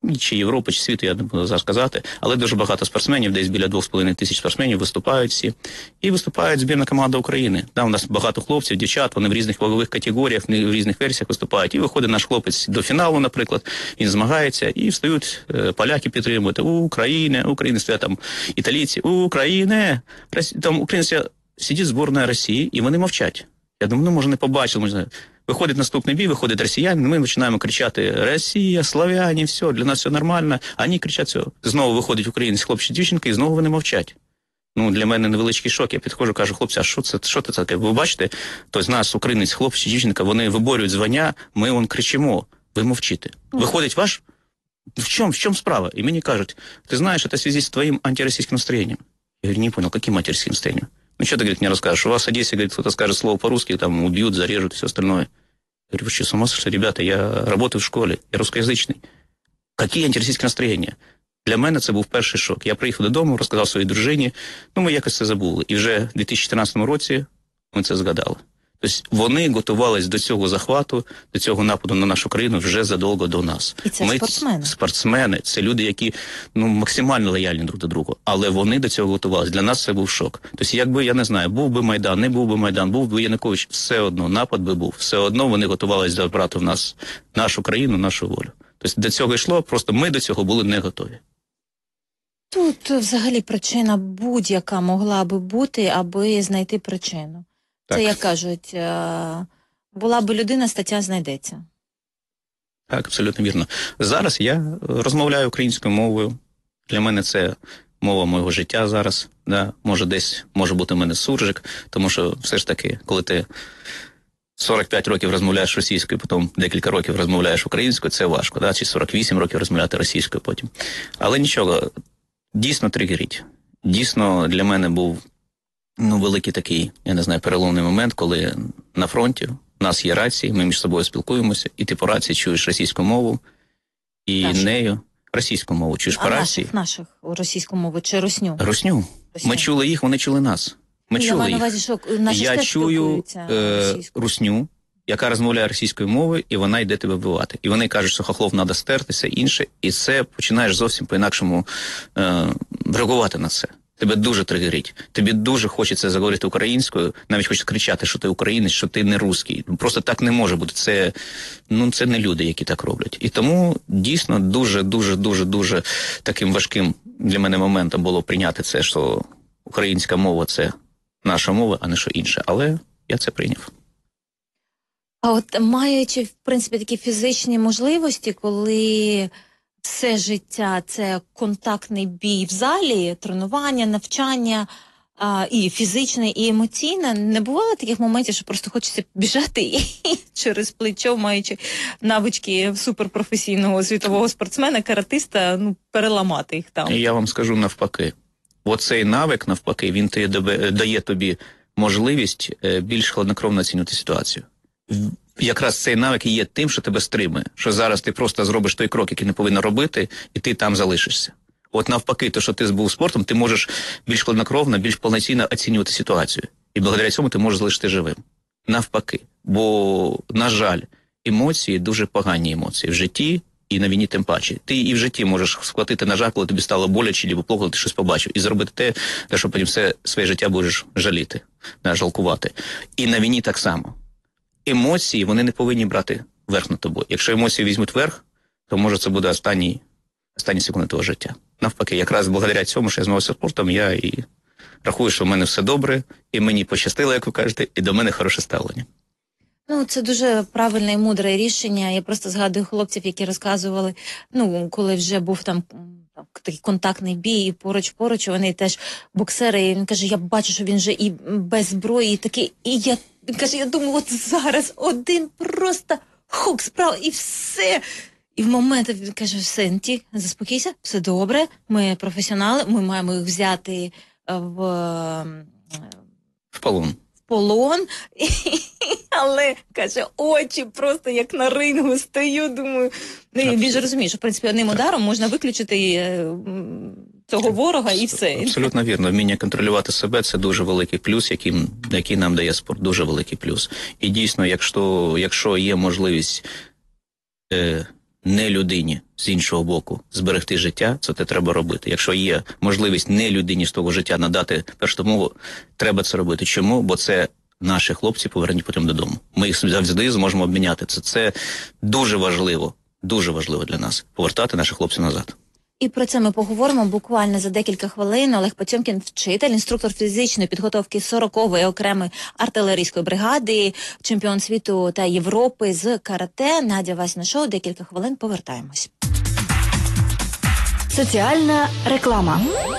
чи Європи, чи світу, я не буду зараз казати, але дуже багато спортсменів, десь біля двох з половиною тисяч спортсменів виступають всі. І виступають збірна команда України. Да, у нас багато хлопців, дівчат, вони в різних вагових категоріях, в різних версіях виступають. І виходить наш хлопець до фіналу, наприклад, він змагається, і встають е, поляки підтримувати. Україна, Україна, стоять там італійці, Україна, там українці, сидить збірна Росії, і вони мовчать. Я думаю, ну, може, не побачили, може, виходить наступний бій, виходить росіяни, ми починаємо кричати «Росія, славяні, все, для нас все нормально». А вони кричать все. Знову виходить українець, хлопці, дівчинка, і знову вони мовчать. Ну, для мене невеличкий шок. Я підходжу, кажу, хлопці, а що це, що це таке? Ви бачите, тобто нас, українець, хлопці, дівчинка, вони виборюють звання, ми вон кричимо, ви мовчите. Виходить ваш, в чому, в чому справа? І мені кажуть, ти знаєш, це в зв'язку з твоїм антиросійським настроєнням. Я говорю, не понял, каким антиросійським настроєнням? Ну, что ты, говорит, мне расскажешь? У вас в Одессе, говорит, кто-то скажет слово по-русски, там, убьют, зарежут и все остальное. Я говорю, вы что, с ума сошли, ребята? Я работаю в школе, я русскоязычный. Какие антиросійські настроєння? Для мене це був перший шок. Я приїхав додому, розказав своїй дружині, ну, ми якось це забули. І вже в дві тисячі чотирнадцятому році ми це згадали. Тобто вони готувались до цього захвату, до цього нападу на нашу країну вже задовго до нас. І це ми, спортсмени. Спортсмени, це люди, які ну, максимально лояльні друг до друга. Але вони до цього готувалися. Для нас це був шок. Тобто, якби, я не знаю, був би Майдан, не був би Майдан, був би Янукович, все одно, напад би був. Все одно вони готувалися забрати в нас нашу країну, нашу волю. Тобто до цього йшло, просто ми до цього були не готові. Тут взагалі причина будь-яка могла би бути, аби знайти причину. Так. Це, як кажуть, була би людина, стаття знайдеться. Так, абсолютно вірно. Зараз я розмовляю українською мовою. Для мене це мова мого життя зараз. Да? Може десь, може бути в мене суржик, тому що все ж таки, коли ти сорок п'ять років розмовляєш російською, потім декілька років розмовляєш українською, це важко, да? Чи сорок вісім років розмовляти російською потім. Але нічого, дійсно тригерить. Дійсно для мене був ну, великий такий, я не знаю, переломний момент, коли на фронті у нас є рації, ми між собою спілкуємося, і ти по рації чуєш російську мову, і Наші. нею російську мову чуєш А по рації. наших, наших, російську мову чи русню? Русню. Русню. Ми чули їх, вони чули нас. Ми Я чули маю на їх. увазі, що наші Я теж чую спілкуються е, російською. русню, яка розмовляє російською мовою, і вона йде тебе вбивати. І вони кажуть, що хохлов треба стертися, інше, і це починаєш зовсім по-інакшому е, реагувати на це. Тебе дуже тригерить. Тобі дуже хочеться заговорити українською, навіть хочеться кричати, що ти українець, що ти не русський. Просто так не може бути. Це, ну, це не люди, які так роблять. І тому дійсно дуже-дуже-дуже-дуже таким важким для мене моментом було прийняти це, що українська мова – це наша мова, а не що інше. Але я це прийняв. А от маючи, в принципі, такі фізичні можливості, коли все життя – це контактний бій в залі, тренування, навчання, а, і фізичне, і емоційне, не бувало таких моментів, що просто хочеться біжати і через плечо, маючи навички суперпрофесійного світового спортсмена, каратиста, ну, переламати їх там? І я вам скажу навпаки. Оцей навик, навпаки, він дає тобі можливість більш хладнокровно оцінювати ситуацію. Якраз цей навик і є тим, що тебе стримує. Що зараз ти просто зробиш той крок, який не повинен робити, і ти там залишишся. От навпаки, то, що ти був спортом, ти можеш більш хладнокровно, більш повноцінно оцінювати ситуацію. І благодаря цьому ти можеш залишити живим. Навпаки. Бо, на жаль, емоції дуже погані емоції в житті і на війні тим паче. Ти і в житті можеш схватити ножа, коли тобі стало боляче, або плохо, коли ти щось побачив. І зробити те, те, що потім все своє життя будеш жаліти, жалкувати. І на війні так само. Емоції, вони не повинні брати верх над тобою. Якщо емоції візьмуть верх, то, може, це буде останні, останні секунди твого життя. Навпаки, якраз благодаря цьому, що я займався спортом, я і рахую, що в мене все добре, і мені пощастило, як ви кажете, і до мене хороше ставлення. Ну, це дуже правильне і мудре рішення. Я просто згадую хлопців, які розказували, ну, коли вже був там такий контактний бій, і поруч-поруч, вони теж боксери, і він каже, я бачу, що він вже і без зброї, і такий, і я, він каже, я думаю, от зараз один просто хук справа, і все. І в момент він каже, Сенті, заспокійся, все добре, ми професіонали, ми маємо їх взяти в... В полон. полон, але, каже, очі просто як на рингу стою, думаю, ну, я більше розумію, що, в принципі, одним ударом можна виключити е, цього ворога і все. Абсолютно вірно. Вміння контролювати себе – це дуже великий плюс, який, який нам дає спорт, дуже великий плюс. І дійсно, якщо, якщо є можливість е, не людині з іншого боку зберегти життя, це те треба робити. Якщо є можливість не людині з того життя надати першу допомогу, треба це робити. Чому? Бо це наші хлопці повернені потім додому. Ми їх завжди зможемо обміняти. Це, це дуже важливо, дуже важливо для нас – повертати наших хлопців назад. І про це ми поговоримо буквально за декілька хвилин. Олег Потьомкін – вчитель, інструктор фізичної підготовки сорокової окремої артилерійської бригади, чемпіон світу та Європи з карате. Надя Васіна шоу. Декілька хвилин, повертаємось. Соціальна реклама.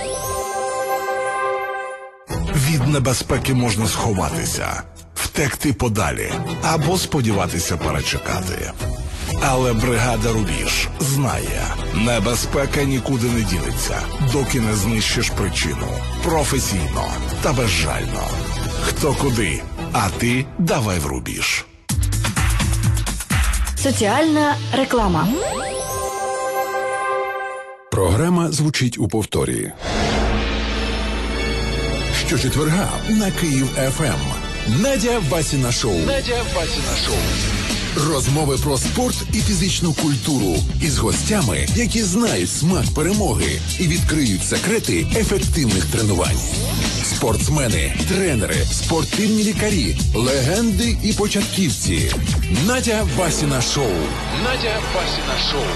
Від небезпеки можна сховатися, втекти подалі або сподіватися перечекати. Але бригада «Рубіж» знає, небезпека нікуди не дінеться, доки не знищиш причину. Професійно та безжально. Хто куди, а ти давай в «Рубіж». Соціальна реклама. Програма звучить у повторі. Щочетверга на Київ еф ем. Надя Васіна шоу. Надя Васіна шоу. Розмови про спорт і фізичну культуру із гостями, які знають смак перемоги і відкриють секрети ефективних тренувань. Спортсмени, тренери, спортивні лікарі, легенди і початківці. Надя Васіна шоу. Надя Васіна шоу.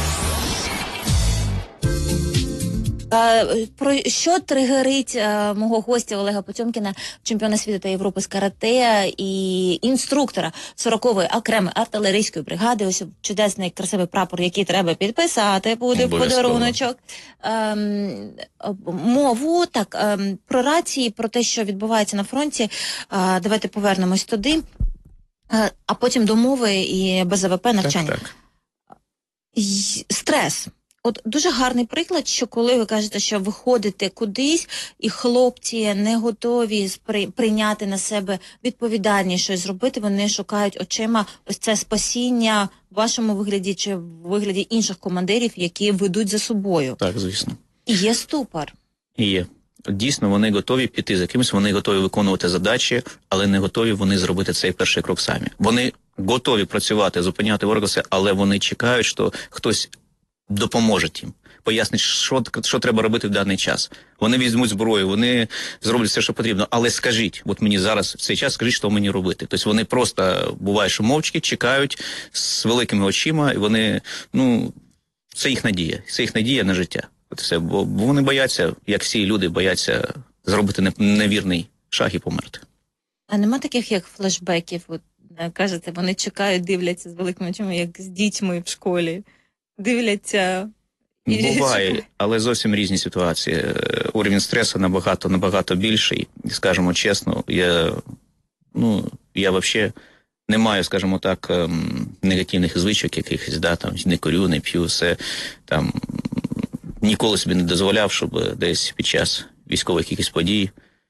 Про що тригерить а, мого гостя Олега Потьомкіна, чемпіона світу та Європи з карате і інструктора сорокової окремої артилерійської бригади. Ось чудесний красивий прапор, який треба підписати, буде в подаруночок. Ем, мову, так, ем, про рації, про те, що відбувається на фронті. Е, давайте повернемось туди, е, а потім до мови і Б З В П навчання. Так, так. Й- Стрес. От дуже гарний приклад, що коли ви кажете, що ви ходите кудись, і хлопці не готові спри- прийняти на себе відповідальність, щось зробити, вони шукають очима ось це спасіння в вашому вигляді чи в вигляді інших командирів, які ведуть за собою. Так, звісно. І є ступор. І є. Дійсно, вони готові піти за кимось, вони готові виконувати задачі, але не готові вони зробити цей перший крок самі. Вони готові працювати, зупиняти ворога, але вони чекають, що хтось допоможе їм, пояснить, що, що треба робити в даний час. Вони візьмуть зброю, вони зроблять все, що потрібно, але скажіть, от мені зараз в цей час скажіть, що мені робити. Тобто вони просто, буває, що мовчки, чекають з великими очима, і вони, ну, це їх надія, це їх надія на життя. От все, бо, бо вони бояться, як всі люди, бояться зробити не, невірний шаг і померти. А нема таких, як флешбеків? От, кажете, вони чекають, дивляться з великими очима, як з дітьми в школі. Дивляться. І... Буває, але зовсім різні ситуації. Уровень стресу набагато, набагато більший. І, скажімо чесно, я, ну, я взагалі не маю, скажімо так, негативних звичок якихось, да, там, не курю, не п'ю, все, там, ніколи собі не дозволяв, щоб десь під час військових якихось подій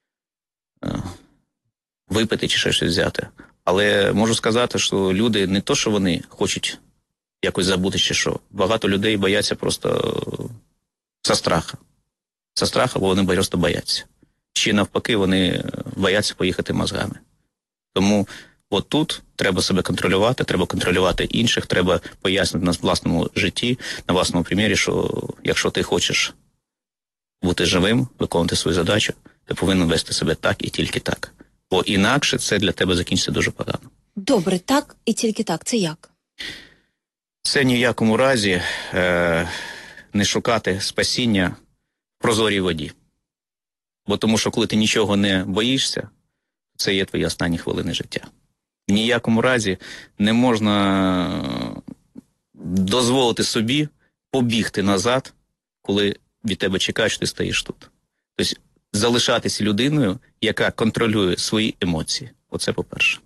випити чи ще щось взяти. Але можу сказати, що люди не то, що вони хочуть якось забути чи що. Багато людей бояться просто со страха. Со страха, бо вони просто бояться. Чи навпаки, вони бояться поїхати мозгами. Тому от тут треба себе контролювати, треба контролювати інших, треба пояснити на власному житті, на власному примірі, що якщо ти хочеш бути живим, виконувати свою задачу, ти повинен вести себе так і тільки так. Бо інакше це для тебе закінчиться дуже погано. Добре, так і тільки так. Це як? Це ні в якому разі е, не шукати спасіння в прозорій воді. Бо тому що коли ти нічого не боїшся, це є твої останні хвилини життя. Ні в якому разі не можна дозволити собі побігти назад, коли від тебе чекають, що ти стоїш тут. Тобто залишатися людиною, яка контролює свої емоції. Оце по-перше.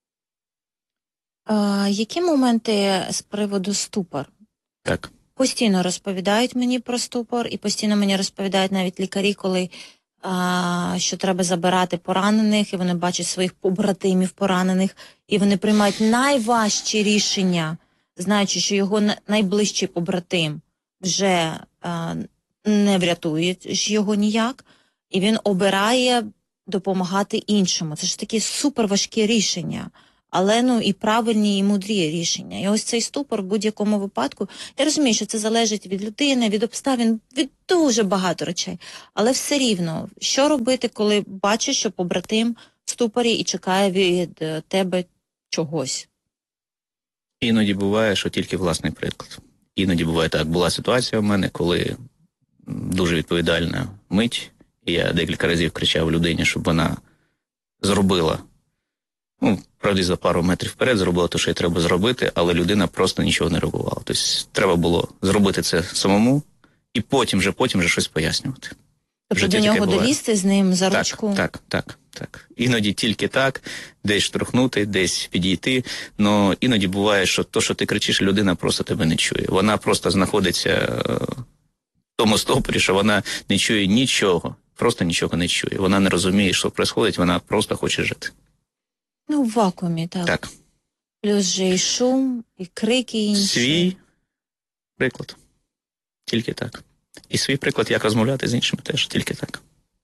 А, які моменти з приводу ступор? Так. Постійно розповідають мені про ступор, і постійно мені розповідають навіть лікарі, коли а, що треба забирати поранених, і вони бачать своїх побратимів поранених, і вони приймають найважчі рішення, знаючи, що його найближчий побратим вже а, не врятує його ніяк, і він обирає допомагати іншому. Це ж такі суперважкі рішення. але ну і правильні, і мудрі рішення. І ось цей ступор в будь-якому випадку, я розумію, що це залежить від людини, від обставин, від дуже багато речей. Але все рівно, що робити, коли бачиш, що побратим в ступорі і чекає від е, тебе чогось? Іноді буває, що тільки власний приклад. Іноді буває так. Була ситуація в мене, коли дуже відповідальна мить, і я декілька разів кричав людині, щоб вона зробила, ну, правді, за пару метрів вперед зробила те, що їй треба зробити, але людина просто нічого не реагувала. Тобто треба було зробити це самому, і потім вже, потім вже щось пояснювати. Тобто до нього долізти з ним за ручку? Так, так, так, так. Іноді тільки так, десь штовхнути, десь підійти, але іноді буває, що то, що ти кричиш, людина просто тебе не чує. Вона просто знаходиться в тому стопорі, що вона не чує нічого, просто нічого не чує. Вона не розуміє, що відбувається, вона просто хоче жити. Ну, в вакуумі, так. Так. Плюс же і шум, і крики інші. Свій приклад. Тільки так. І свій приклад, як розмовляти з іншими, теж тільки так.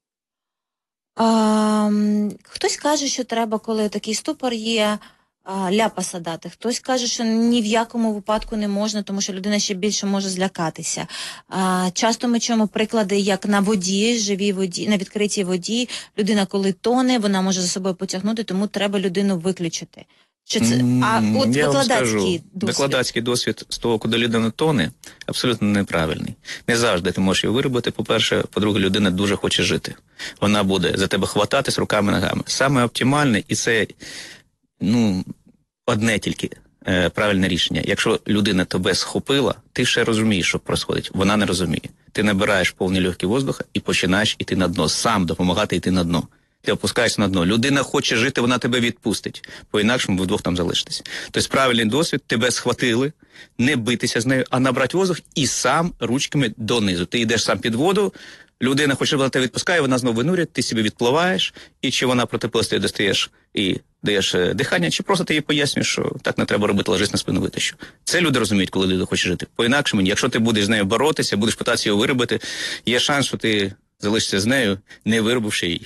А, хтось каже, що треба, коли такий ступор є, а, ляпаса дати. Хтось каже, що ні в якому випадку не можна, тому що людина ще більше може злякатися. А, часто ми чуємо приклади, як на воді, живій воді, на відкритій воді. Людина, коли тоне, вона може за собою потягнути, тому треба людину виключити. Чи це, а от Я викладацький скажу, досвід. Викладацький досвід з того, куди людина тоне, абсолютно неправильний. Не завжди ти можеш його виробити. По-перше, по-друге, людина дуже хоче жити. Вона буде за тебе хвататись руками-ногами. Саме оптимальне, і це, ну, одне тільки е, правильне рішення. Якщо людина тебе схопила, ти ще розумієш, що відбувається. Вона не розуміє. Ти набираєш повні легкі воздуха і починаєш йти на дно. Сам допомагати йти на дно. Ти опускаєшся на дно. Людина хоче жити, вона тебе відпустить. По-інакшому ви вдвох там залишитесь. Тобто правильний досвід, тебе схватили, не битися з нею, а набрати воздух і сам ручками донизу. Ти йдеш сам під воду, людина хоче, вона тебе відпускає, вона знову винурює, ти собі відпливаєш, і чи вона протиплестою достаєш і даєш дихання, чи просто ти їй пояснюєш, що так не треба робити, ложись на спину, витащу. Це люди розуміють, коли людина хоче жити. По-інакшому, якщо ти будеш з нею боротися, будеш питатися його виробити, є шанс, що ти залишишся з нею, не виробивши її.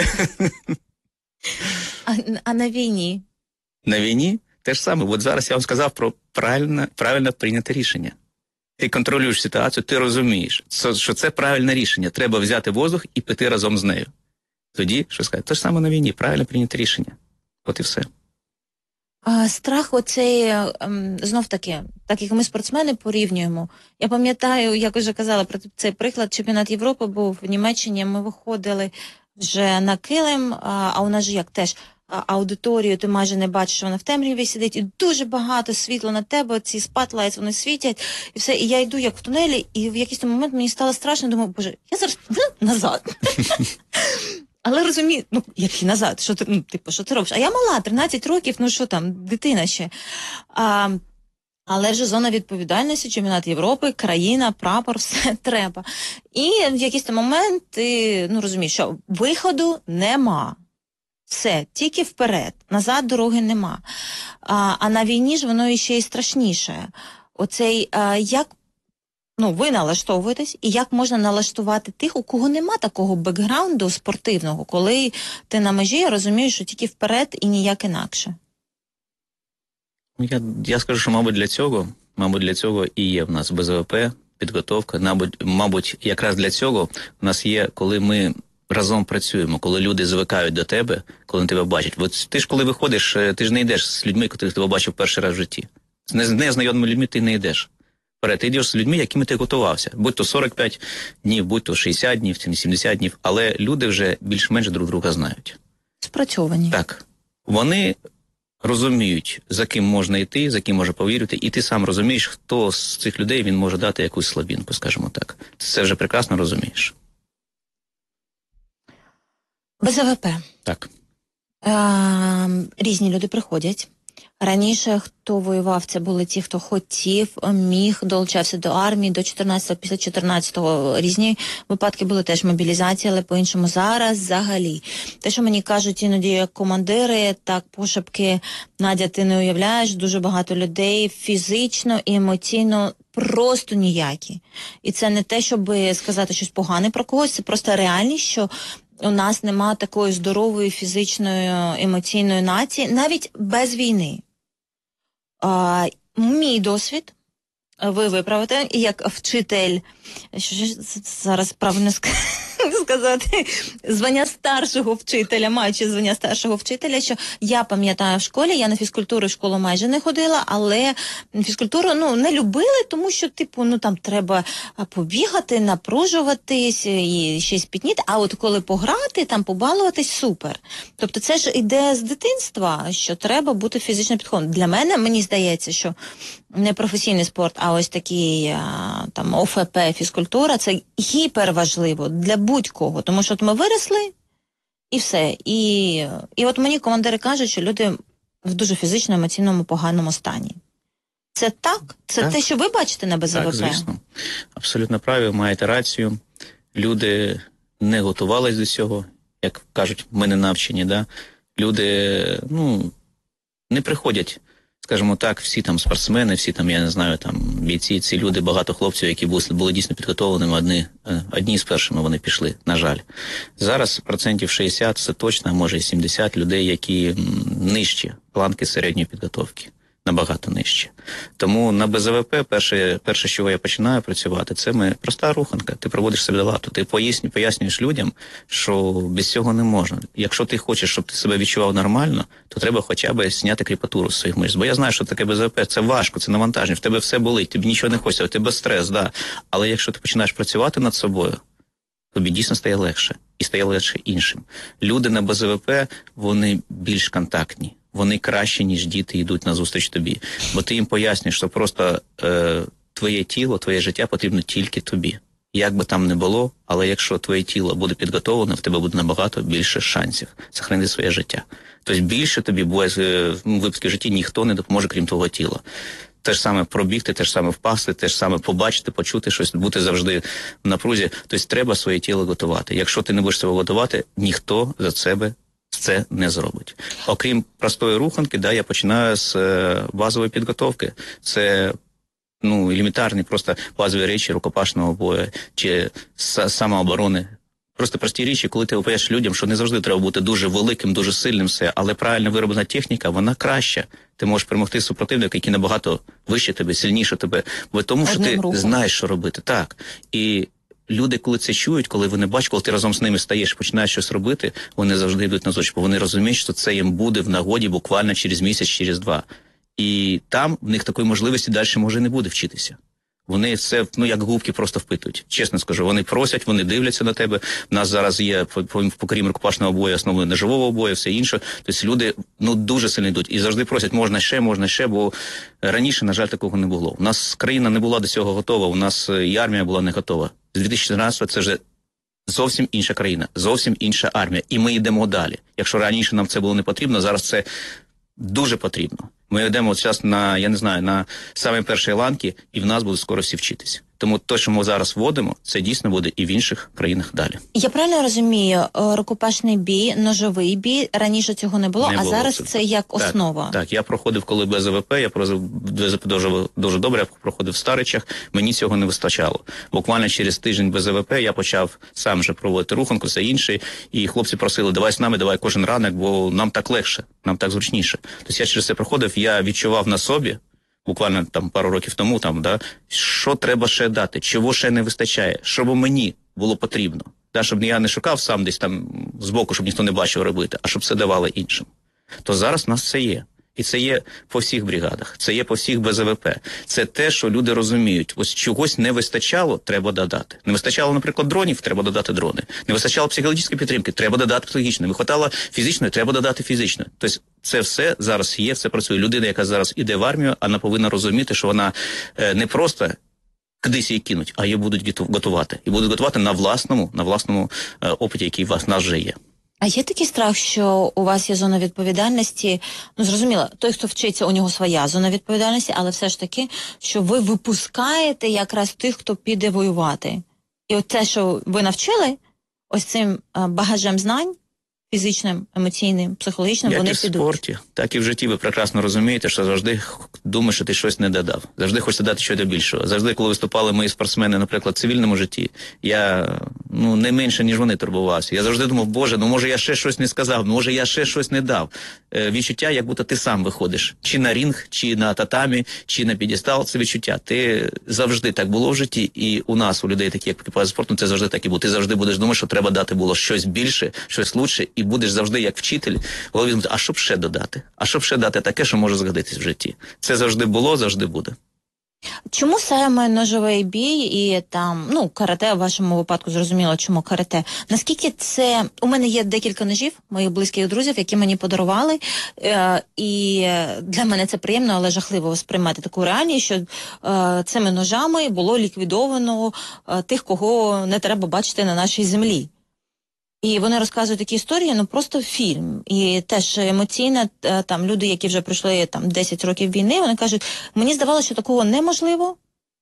А, а на війні? На війні те ж саме. От зараз я вам сказав про правильно, правильно прийняте рішення. Ти контролюєш ситуацію, ти розумієш, що це правильне рішення. Треба взяти воздух і піти разом з нею. Тоді, що сказати, те ж саме на війні, правильно прийняте рішення. От і все. А, страх оцей, знов таки, так як ми спортсмени порівнюємо. Я пам'ятаю, як вже казала про цей приклад, чемпіонат Європи був в Німеччині, ми виходили вже на килим, а, а у нас же як теж аудиторію, ти майже не бачиш, вона в темряві сидить, і дуже багато світла на тебе, ці спотлайти, вони світять, і все, і я йду як в тунелі, і в якийсь момент мені стало страшно, думаю, боже, я зараз назад. Але розумію, ну, як і назад, що ти, ну, типу, що ти робиш? А я мала, тринадцять років, ну що там, дитина ще. А, але вже зона відповідальності, чемпіонат Європи, країна, прапор, все треба. І в якийсь момент ти, ну, розумієш, що виходу нема. Все, тільки вперед, назад дороги нема. А, а на війні ж воно іще й страшніше. Оцей, а, як, ну, ви налаштовуєтесь, і як можна налаштувати тих, у кого нема такого бекграунду спортивного, коли ти на межі розумієш, що тільки вперед і ніяк інакше? Я, я скажу, що, мабуть, для цього, мабуть, для цього і є в нас Б З В П, підготовка. Мабуть, мабуть, якраз для цього в нас є, коли ми разом працюємо, коли люди звикають до тебе, коли тебе бачать. От ти ж, коли виходиш, ти ж не йдеш з людьми, які тебе бачив перший раз в житті. З незнайомими людьми ти не йдеш. Ти йдеш з людьми, якими ти готувався. Будь то сорок п'ять днів, будь то шістдесят днів, сімдесят днів, але люди вже більш-менш друг друга знають. Спрацьовані. Так. Вони розуміють, за ким можна йти, за ким може повірити, і ти сам розумієш, хто з цих людей він може дати якусь слабінку, скажімо так. Ти це вже прекрасно розумієш. Б З В П. Так. Е, різні люди приходять. Раніше, хто воював, це були ті, хто хотів, міг, долучався до армії, до чотирнадцятого, після чотирнадцятого різні випадки були теж мобілізації, але по-іншому зараз взагалі. Те, що мені кажуть іноді як командири, так пошепки, Надя, ти не уявляєш, дуже багато людей фізично і емоційно просто ніякі. І це не те, щоб сказати щось погане про когось, це просто реальність, що у нас нема такої здорової фізичної, емоційної нації, навіть без війни. А, мій досвід, ви виправите, як вчитель, що ж зараз правильно сказати, звання старшого вчителя, маючи звання старшого вчителя, що я пам'ятаю в школі, я на фізкультуру в школу майже не ходила, але фізкультуру, ну, не любили, тому що, типу, ну, там треба побігати, напружуватись і щось підніти, а от коли пограти, там побалуватись, супер. Тобто це ж іде з дитинства, що треба бути фізично підходом. Для мене, мені здається, що не професійний спорт, а ось такий там О Ф П, фізкультура, це гіперважливо для будь-кого, тому що от ми виросли і все. І, і от мені командири кажуть, що люди в дуже фізично, емоційному, поганому стані. Це так? Це так. Те, що ви бачите на Б З В П? Так, звісно. Абсолютно праві, маєте рацію. Люди не готувались до цього, як кажуть, ми не навчені, да? Люди, ну, не приходять, скажімо так, всі там спортсмени, всі там, я не знаю, там бійці, ці люди, багато хлопців, які були, були дійсно підготовленими, одні, одні з першими вони пішли, на жаль. Зараз процентів шістдесят, це точно, а може і сімдесят людей, які нижчі планки середньої підготовки. Набагато нижче. Тому на Б З В П перше, перше, з чого я починаю працювати, це ми проста руханка. Ти проводиш себе до ладу. Ти поясню, пояснюєш людям, що без цього не можна. Якщо ти хочеш, щоб ти себе відчував нормально, то треба хоча б зняти кріпатуру з своїх мишць. Бо я знаю, що таке Б З В П. Це важко, це навантаження. В тебе все болить, тобі нічого не хочеться, у тебе стрес, да. Але якщо ти починаєш працювати над собою, тобі дійсно стає легше. І стає легше іншим. Люди на Б З В П, вони більш контактні. Вони краще, ніж діти, йдуть назустріч тобі. Бо ти їм пояснюєш, що просто е, твоє тіло, твоє життя потрібно тільки тобі. Як би там не було, але якщо твоє тіло буде підготовлене, в тебе буде набагато більше шансів зберегти своє життя. Тобто більше тобі буває в випадку в житті ніхто не допоможе, крім твого тіла. Те ж саме пробігти, те ж саме впасти, те ж саме побачити, почути щось, бути завжди в напрузі. Тобто треба своє тіло готувати. Якщо ти не будеш себе готувати, ніхто за себе це не зробить. Окрім простої руханки, да, я починаю з е, базової підготовки. Це, ну, елементарні просто базові речі рукопашного бою чи самооборони. Просто прості речі, коли ти описуєш людям, що не завжди треба бути дуже великим, дуже сильним все, але правильно вироблена техніка, вона краща. Ти можеш перемогти супротивника, який набагато вище тебе, сильніше тебе, бо тому що ти рухом знаєш, що робити. Так. І люди, коли це чують, коли вони бачать, коли ти разом з ними стаєш, починаєш щось робити, вони завжди йдуть на зустріч, бо вони розуміють, що це їм буде в нагоді буквально через місяць, через два. І там в них такої можливості далі може не буде вчитися. Вони це, ну, як губки просто впитують. Чесно скажу, вони просять, вони дивляться на тебе. У нас зараз є, покрім рукопашного бою, основою ножового бою, все інше. Тобто люди, ну, дуже сильно йдуть. І завжди просять, можна ще, можна ще, бо раніше, на жаль, такого не було. У нас країна не була до цього готова, у нас і армія була не готова. З дві тисячі чотирнадцятого це вже зовсім інша країна, зовсім інша армія. І ми йдемо далі. Якщо раніше нам це було не потрібно, зараз це дуже потрібно. Ми йдемо зараз на, я не знаю, на самі перші ланки, і в нас будуть скоро всі вчитися. Тому те, що ми зараз вводимо, це дійсно буде і в інших країнах далі. Я правильно розумію, рукопашний бій, ножовий бій, раніше цього не було, не а було, зараз це, це як так, основа? Так, я проходив, коли Б З В П, я проходив Б З В П дуже, дуже добре, я проходив в Старичах, мені цього не вистачало. Буквально через тиждень Б З В П я почав сам же проводити руханку, все інше, і хлопці просили, давай з нами, давай кожен ранок, бо нам так легше, нам так зручніше. Тобто я через це проходив, я відчував на собі, буквально там пару років тому, там, да, що треба ще дати, чого ще не вистачає, щоб мені було потрібно. Да, щоб я не шукав сам десь там збоку, щоб ніхто не бачив робити, а щоб це давало іншим. То зараз в нас це є. І це є по всіх бригадах, це є по всіх Б З В П. Це те, що люди розуміють. Ось чогось не вистачало, треба додати. Не вистачало, наприклад, дронів, треба додати дрони. Не вистачало психологічної підтримки, треба додати психологічної. Не вистачало фізичної, треба додати фізичної. Тобто це все зараз є, все працює. Людина, яка зараз іде в армію, вона повинна розуміти, що вона е, не просто кудись її кинуть, а її будуть готувати. І будуть готувати на власному, на власному е, опиті, який у вас, нас вже є. А є такий страх, що у вас є зона відповідальності? Ну, зрозуміло, той, хто вчиться, у нього своя зона відповідальності, але все ж таки, що ви випускаєте якраз тих, хто піде воювати. І от те, що ви навчили, ось цим багажем знань, фізичним, емоційним, психологічним, як вони і в підуть. спорті, так і в житті ви прекрасно розумієте, що завжди думаєш, що ти щось не додав. Завжди хочеться дати щось більшого. Завжди, коли виступали мої спортсмени, наприклад, в цивільному житті, я ну, не менше, ніж вони турбувалися. Я завжди думав, боже, ну може я ще щось не сказав, може я ще щось не дав. Е, відчуття, як будто ти сам виходиш. Чи на рінг, чи на татамі, чи на підестал, це відчуття. Ти завжди так було в житті, і у нас, у людей, такі як екіпаж спорту, це завжди так і було. Ти завжди будеш думати, що треба дати було щось більше, щось лучше, і будеш завжди, як вчитель, в голові думати, а що б ще додати? А що б ще дати таке, що може згодитись в житті? Це завжди було, завжди буде. Чому саме ножовий бій і там, ну, карате, в вашому випадку зрозуміло, чому карате. Наскільки це... У мене є декілька ножів, моїх близьких друзів, які мені подарували, е- і для мене це приємно, але жахливо сприймати таку реальність, що е- цими ножами було ліквідовано е- тих, кого не треба бачити на нашій землі. І вони розказують такі історії, ну просто фільм. І теж емоційно, там люди, які вже пройшли там десять років війни, вони кажуть, мені здавалося, що такого неможливо,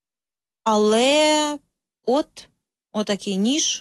але от, отакий ніж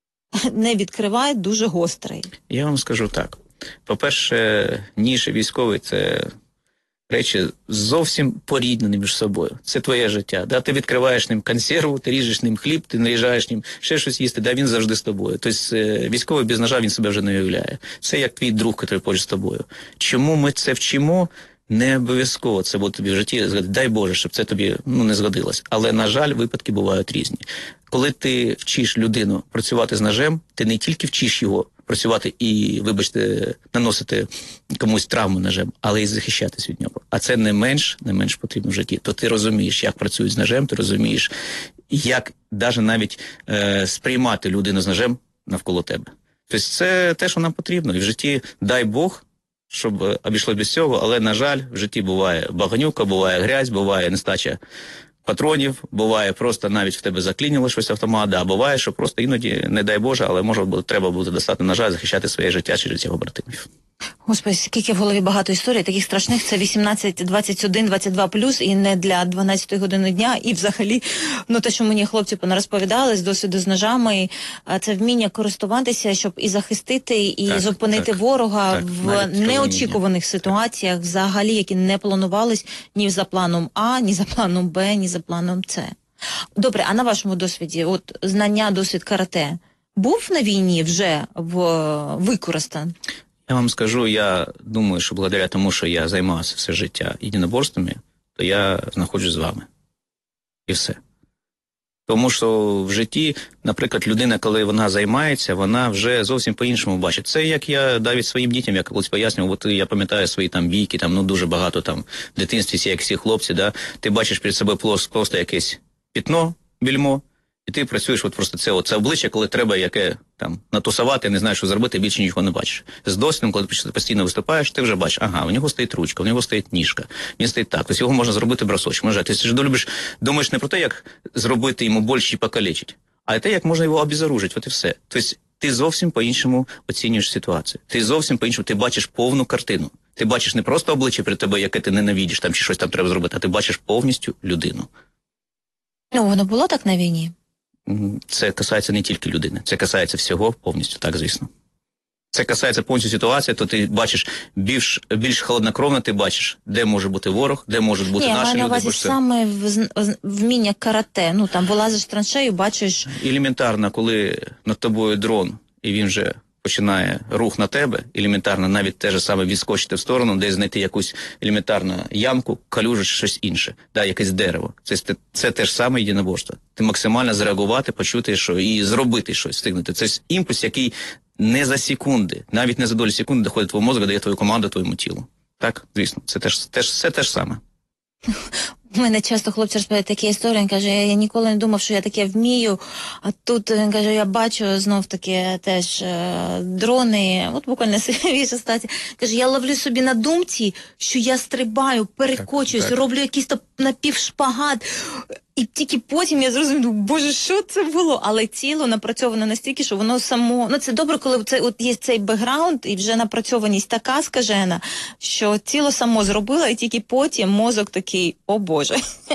не відкриває, дуже гострий. Я вам скажу так. По-перше, ніж і військовий – це речі зовсім поріднені між собою. Це твоє життя. Да? Ти відкриваєш ним консерву, ти ріжеш ним хліб, ти наріжаєш ним ще щось їсти, да? Він завжди з тобою. Тобто військовий без ножа, він себе вже не уявляє. Це як твій друг, який поруч з тобою. Чому ми це вчимо? Не обов'язково це буде тобі в житті. Дай Боже, щоб це тобі ну, не згодилось. Але, на жаль, випадки бувають різні. Коли ти вчиш людину працювати з ножем, ти не тільки вчиш його працювати і, вибачте, наносити комусь травму ножем, але й захищатись від нього. А це не менш, не менш потрібно в житті. То ти розумієш, як працюють з ножем, ти розумієш, як навіть навіть е, сприймати людину з ножем навколо тебе. Тобто це те, що нам потрібно. І в житті, дай Бог, щоб обійшло без цього, але, на жаль, в житті буває баганюка, буває грязь, буває нестача патронів, буває просто навіть в тебе заклініло щось автомат, а буває, що просто іноді, не дай Боже, але може треба буде достати ножа, захищати своє життя через його братимів. Господи, скільки в голові багато історій, таких страшних, це вісімнадцять, двадцять один, двадцять два плюс, і не для дванадцятої години дня, і взагалі, ну те, що мені хлопці понарозповідали з досвіду з ножами, це вміння користуватися, щоб і захистити, і так, зупинити так, ворога так, в неочікуваних ситуаціях, взагалі, які не планувались ні за планом А, ні за планом Б, ні за планом С. Добре, а на вашому досвіді, от знання, досвід карате, був на війні вже в використаний? Я вам скажу, я думаю, що благодаря тому, що я займався все життя єдиноборствами, то я знаходжусь з вами. І все. Тому що в житті, наприклад, людина, коли вона займається, вона вже зовсім по-іншому бачить. Це як я навіть своїм дітям, я колись пояснював, от я пам'ятаю свої там бійки, там, ну, дуже багато там в дитинстві, всі, як всі хлопці, да, ти бачиш перед собою просто, просто якесь пітно, більмо, і ти працюєш от просто це, це обличчя, коли треба яке там натусувати, не знаєш, що зробити, більше нічого не бачиш. З досвідом, коли ти постійно виступаєш, ти вже бачиш, ага, у нього стоїть ручка, у нього стоїть ніжка, він стоїть так, тобто його можна зробити бросочком. Може, ти ж любиш, думаєш не про те, як зробити йому більше і покалечити, а те, як можна його обезоружити, от і все. Тобто ти зовсім по-іншому оцінюєш ситуацію. Ти зовсім по-іншому, ти бачиш повну картину. Ти бачиш не просто обличчя перед тебе, яке ти ненавидиш, там чи щось там треба зробити, а ти бачиш повністю людину. Ну, воно було так на війні? Це касається не тільки людини, це касається всього повністю, так, звісно. Це касається повністю ситуації, то ти бачиш більш, більш холоднокровно, ти бачиш, де може бути ворог, де можуть бути Ні, наші люди. Ні, на увазі саме вміння карате, ну там вилазиш в траншею, бачиш... Елементарно, коли над тобою дрон, і він вже починає рух на тебе, елементарно навіть те ж саме відскочити в сторону, де знайти якусь елементарну ямку, калюжу чи щось інше, да, якесь дерево. Це, це, це те ж саме єдиноборство. Ти максимально зреагувати, почути, що і зробити щось, встигнути. Це імпульс, який не за секунди, навіть не за долю секунди доходить до твого мозку, дає твою команду твоєму тілу. Так, звісно, це теж, теж, все те ж саме. У мене часто хлопці розповідають такі історії, він каже, я, я ніколи не думав, що я таке вмію, а тут, він каже, я бачу знов-таки теж е, дрони, от буквально свіжа стація, каже, я ловлю собі на думці, що я стрибаю, перекочуюсь, так, так. роблю якийсь то напівшпагат, і тільки потім я зрозумів, боже, що це було? Але тіло напрацьовано настільки, що воно само... Ну, це добре, коли це, от є цей бекграунд, і вже напрацьованість така скажена, що тіло само зробило, і тільки потім мозок такий, о боже,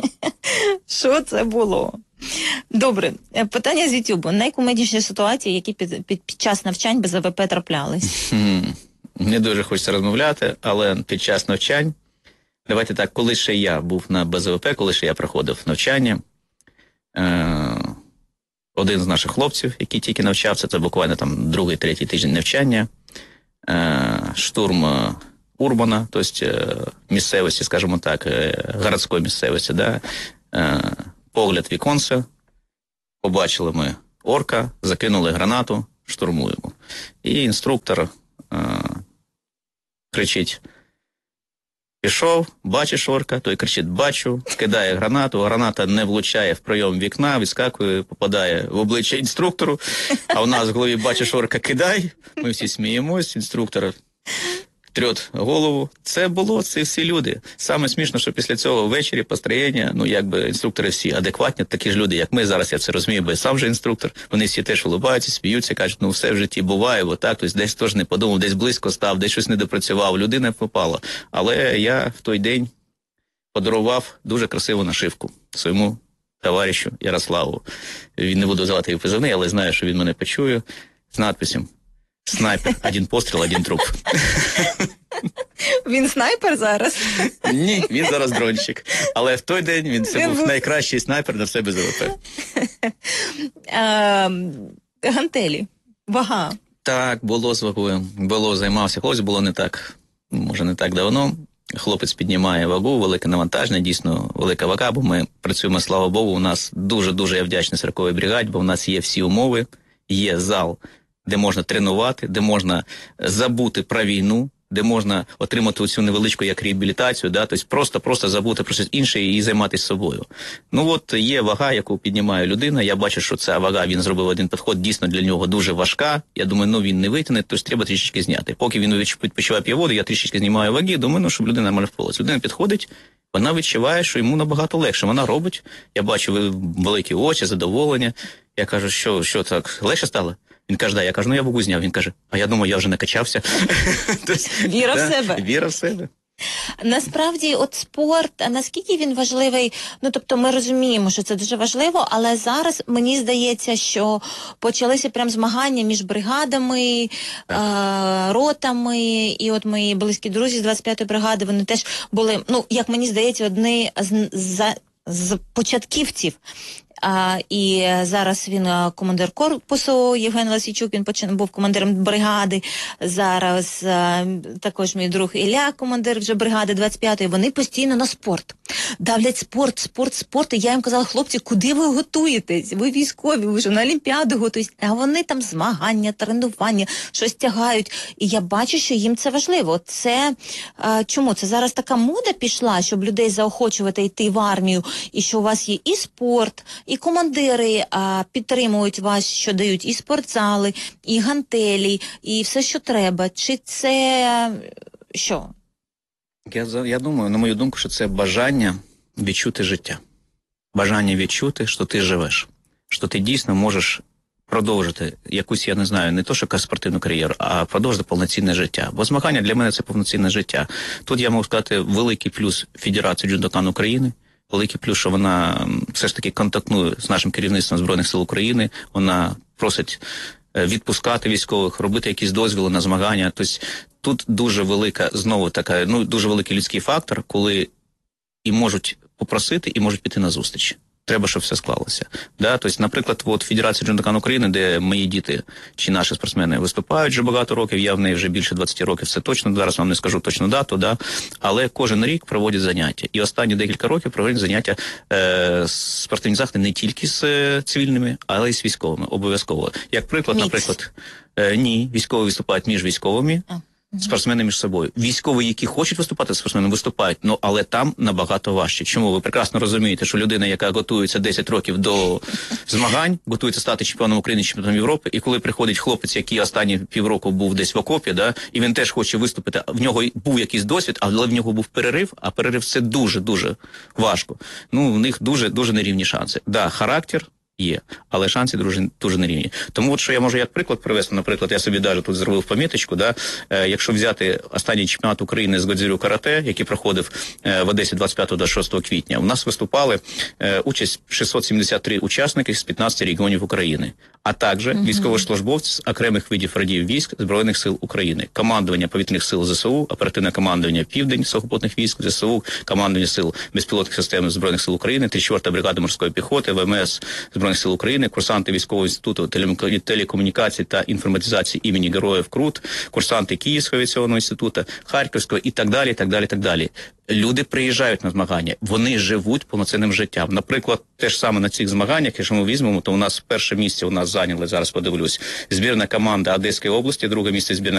що це було? Добре, питання з Ютубу. Найкумедніші ситуації, які під, під, під час навчань без АВП траплялись? Не дуже хочеться розмовляти, але під час навчань, давайте так, коли ще я був на БЗВП, коли ще я проходив навчання, е- один з наших хлопців, який тільки навчався, це буквально там другий, третій тиждень навчання, штурм Урбана, тобто місцевості, скажімо так, городської місцевості, да? Погляд віконця, побачили ми орка, закинули гранату, штурмуємо. І інструктор кричить: пішов, бачиш орка, той кричить: бачу, кидає гранату, граната не влучає в пройом вікна, відскакує, попадає в обличчя інструктору, а у нас в голові: бачиш орка, кидай, ми всі сміємось, інструктор трьот голову. Це було, це всі люди. Саме смішно, що після цього ввечері построєння, ну якби інструктори всі адекватні, такі ж люди, як ми, зараз я це розумію, бо я сам же інструктор, вони всі теж улыбаються, сміються, кажуть: ну все в житті буває, отак, тобто десь теж не подумав, десь близько став, десь щось не допрацював, людина попала. Але я в той день подарував дуже красиву нашивку своєму товаришу Ярославу. Він не буду звати його позивний, але знаю, що він мене почує, з надписом: снайпер, один постріл, один труп. Він снайпер зараз? Ні, він зараз дрончик. Але в той день він це був найкращий снайпер на все без ЗВП. Гантелі. Вага. Так, було з вагою. Було, займався. Хлопець було не так, може не так давно. Хлопець піднімає вагу, велике навантаження, дійсно велика вага, бо ми працюємо, слава Богу, у нас дуже-дуже я вдячний сороковій бригаді, бо в нас є всі умови, є зал, де можна тренувати, де можна забути про війну, де можна отримати оцю невеличку як реабілітацію, да, тобто просто-просто забути про щось інше і займатися собою. Ну от є вага, яку піднімає людина, я бачу, що ця вага, він зробив один підход, дійсно для нього дуже важка, я думаю, ну він не витягне, тож треба трішечки зняти. Поки він відпочиває п'є воду, я трішечки знімаю ваги, думаю, ну, щоб людина нормально впалась. Людина підходить, вона відчуває, що йому набагато легше, вона робить, я бачу великі очі, задоволення, я кажу: що, що так, легше стало? Він каже: да. Я кажу: ну я вагу зняв. Він каже: а я думаю, я вже накачався. Віра в себе. Віра в себе. Насправді, от спорт, наскільки він важливий, ну, тобто ми розуміємо, що це дуже важливо, але зараз мені здається, що почалися прям змагання між бригадами, е, ротами, і от мої близькі друзі з двадцять п'ятої бригади, вони теж були, ну, як мені здається, одні з, з, з початківців. А, і зараз він командир корпусу, Євген Ласійчук, він почин, був командиром бригади, зараз а, також мій друг Ілля, командир вже бригади двадцять п'ятої, вони постійно на спорт. Давлять спорт, спорт, спорт, і я їм казала: хлопці, куди ви готуєтесь? Ви військові, ви вже на Олімпіаду готуєтесь, а вони там змагання, тренування, щось тягають, і я бачу, що їм це важливо. Це, а, чому? Це зараз така мода пішла, щоб людей заохочувати йти в армію, і що у вас є і спорт, і командири а, підтримують вас, що дають і спортзали, і гантелі, і все, що треба. Чи це що? Я, я думаю, на мою думку, що це бажання відчути життя. Бажання відчути, що ти живеш. Що ти дійсно можеш продовжити якусь, я не знаю, не то, що якась спортивну кар'єру, а продовжити повноцінне життя. Бо змагання для мене – це повноцінне життя. Тут я можу сказати великий плюс Федерації Джудокан України, великий плюс, що вона все ж таки контактує з нашим керівництвом Збройних сил України, вона просить відпускати військових, робити якісь дозвіли на змагання. Тобто тут дуже велика, знову така, ну, дуже великий людський фактор, коли і можуть попросити, і можуть піти на зустріч. Треба, щоб все склалося. Да? Тобто, наприклад, от Федерація Джудокан України, де мої діти чи наші спортсмени виступають вже багато років, я в неї вже більше двадцять років, це точно, зараз вам не скажу точну дату, да? Але кожен рік проводять заняття. І останні декілька років проводять заняття е, спортивні заходи не тільки з е, цивільними, але й з військовими, обов'язково. Як приклад, Мікс. наприклад, е, ні, військові виступають між військовими, А. спортсмени між собою. Військові, які хочуть виступати з спортсменами, виступають, ну, але там набагато важче. Чому? Ви прекрасно розумієте, що людина, яка готується десять років до змагань, готується стати чемпіоном України, чемпіоном Європи, і коли приходить хлопець, який останні півроку був десь в окопі, да, і він теж хоче виступити, в нього був якийсь досвід, але в нього був перерив, а перерив це дуже-дуже важко. Ну, в них дуже-дуже нерівні шанси. Да, характер є, але шанси дуже, дуже нерівні. Тому от що я можу як приклад привести, наприклад, я собі навіть тут зробив поміточку, да, е, якщо взяти останній чемпіонат України з Годзюрю карате, який проходив е, в Одесі двадцять п'ятого до шостого квітня, у нас виступали е, участь шістсот сімдесят три учасники з п'ятнадцяти регіонів України, а також mm-hmm. військовослужбовці з окремих видів родів військ Збройних сил України, командування повітряних сил ЗСУ, оперативне командування Південь сухопутних військ ЗСУ, командування сил безпілотних систем Збройних сил України, тридцять четверта бригада морської піхоти, ВМС Збройних Збройних сил України, курсанти Військового інституту телекомунікацій та інформатизації імені Героїв Крут, курсанти Київського авіаційного інституту, Харківського і так далі, і так далі, і так далі. Люди приїжджають на змагання, вони живуть повноцінним життям. Наприклад, те ж саме на цих змаганнях, якщо ми візьмемо, то у нас перше місце у нас зайняли, зараз подивлюсь, збірна команда Одеської області, друге місце збірна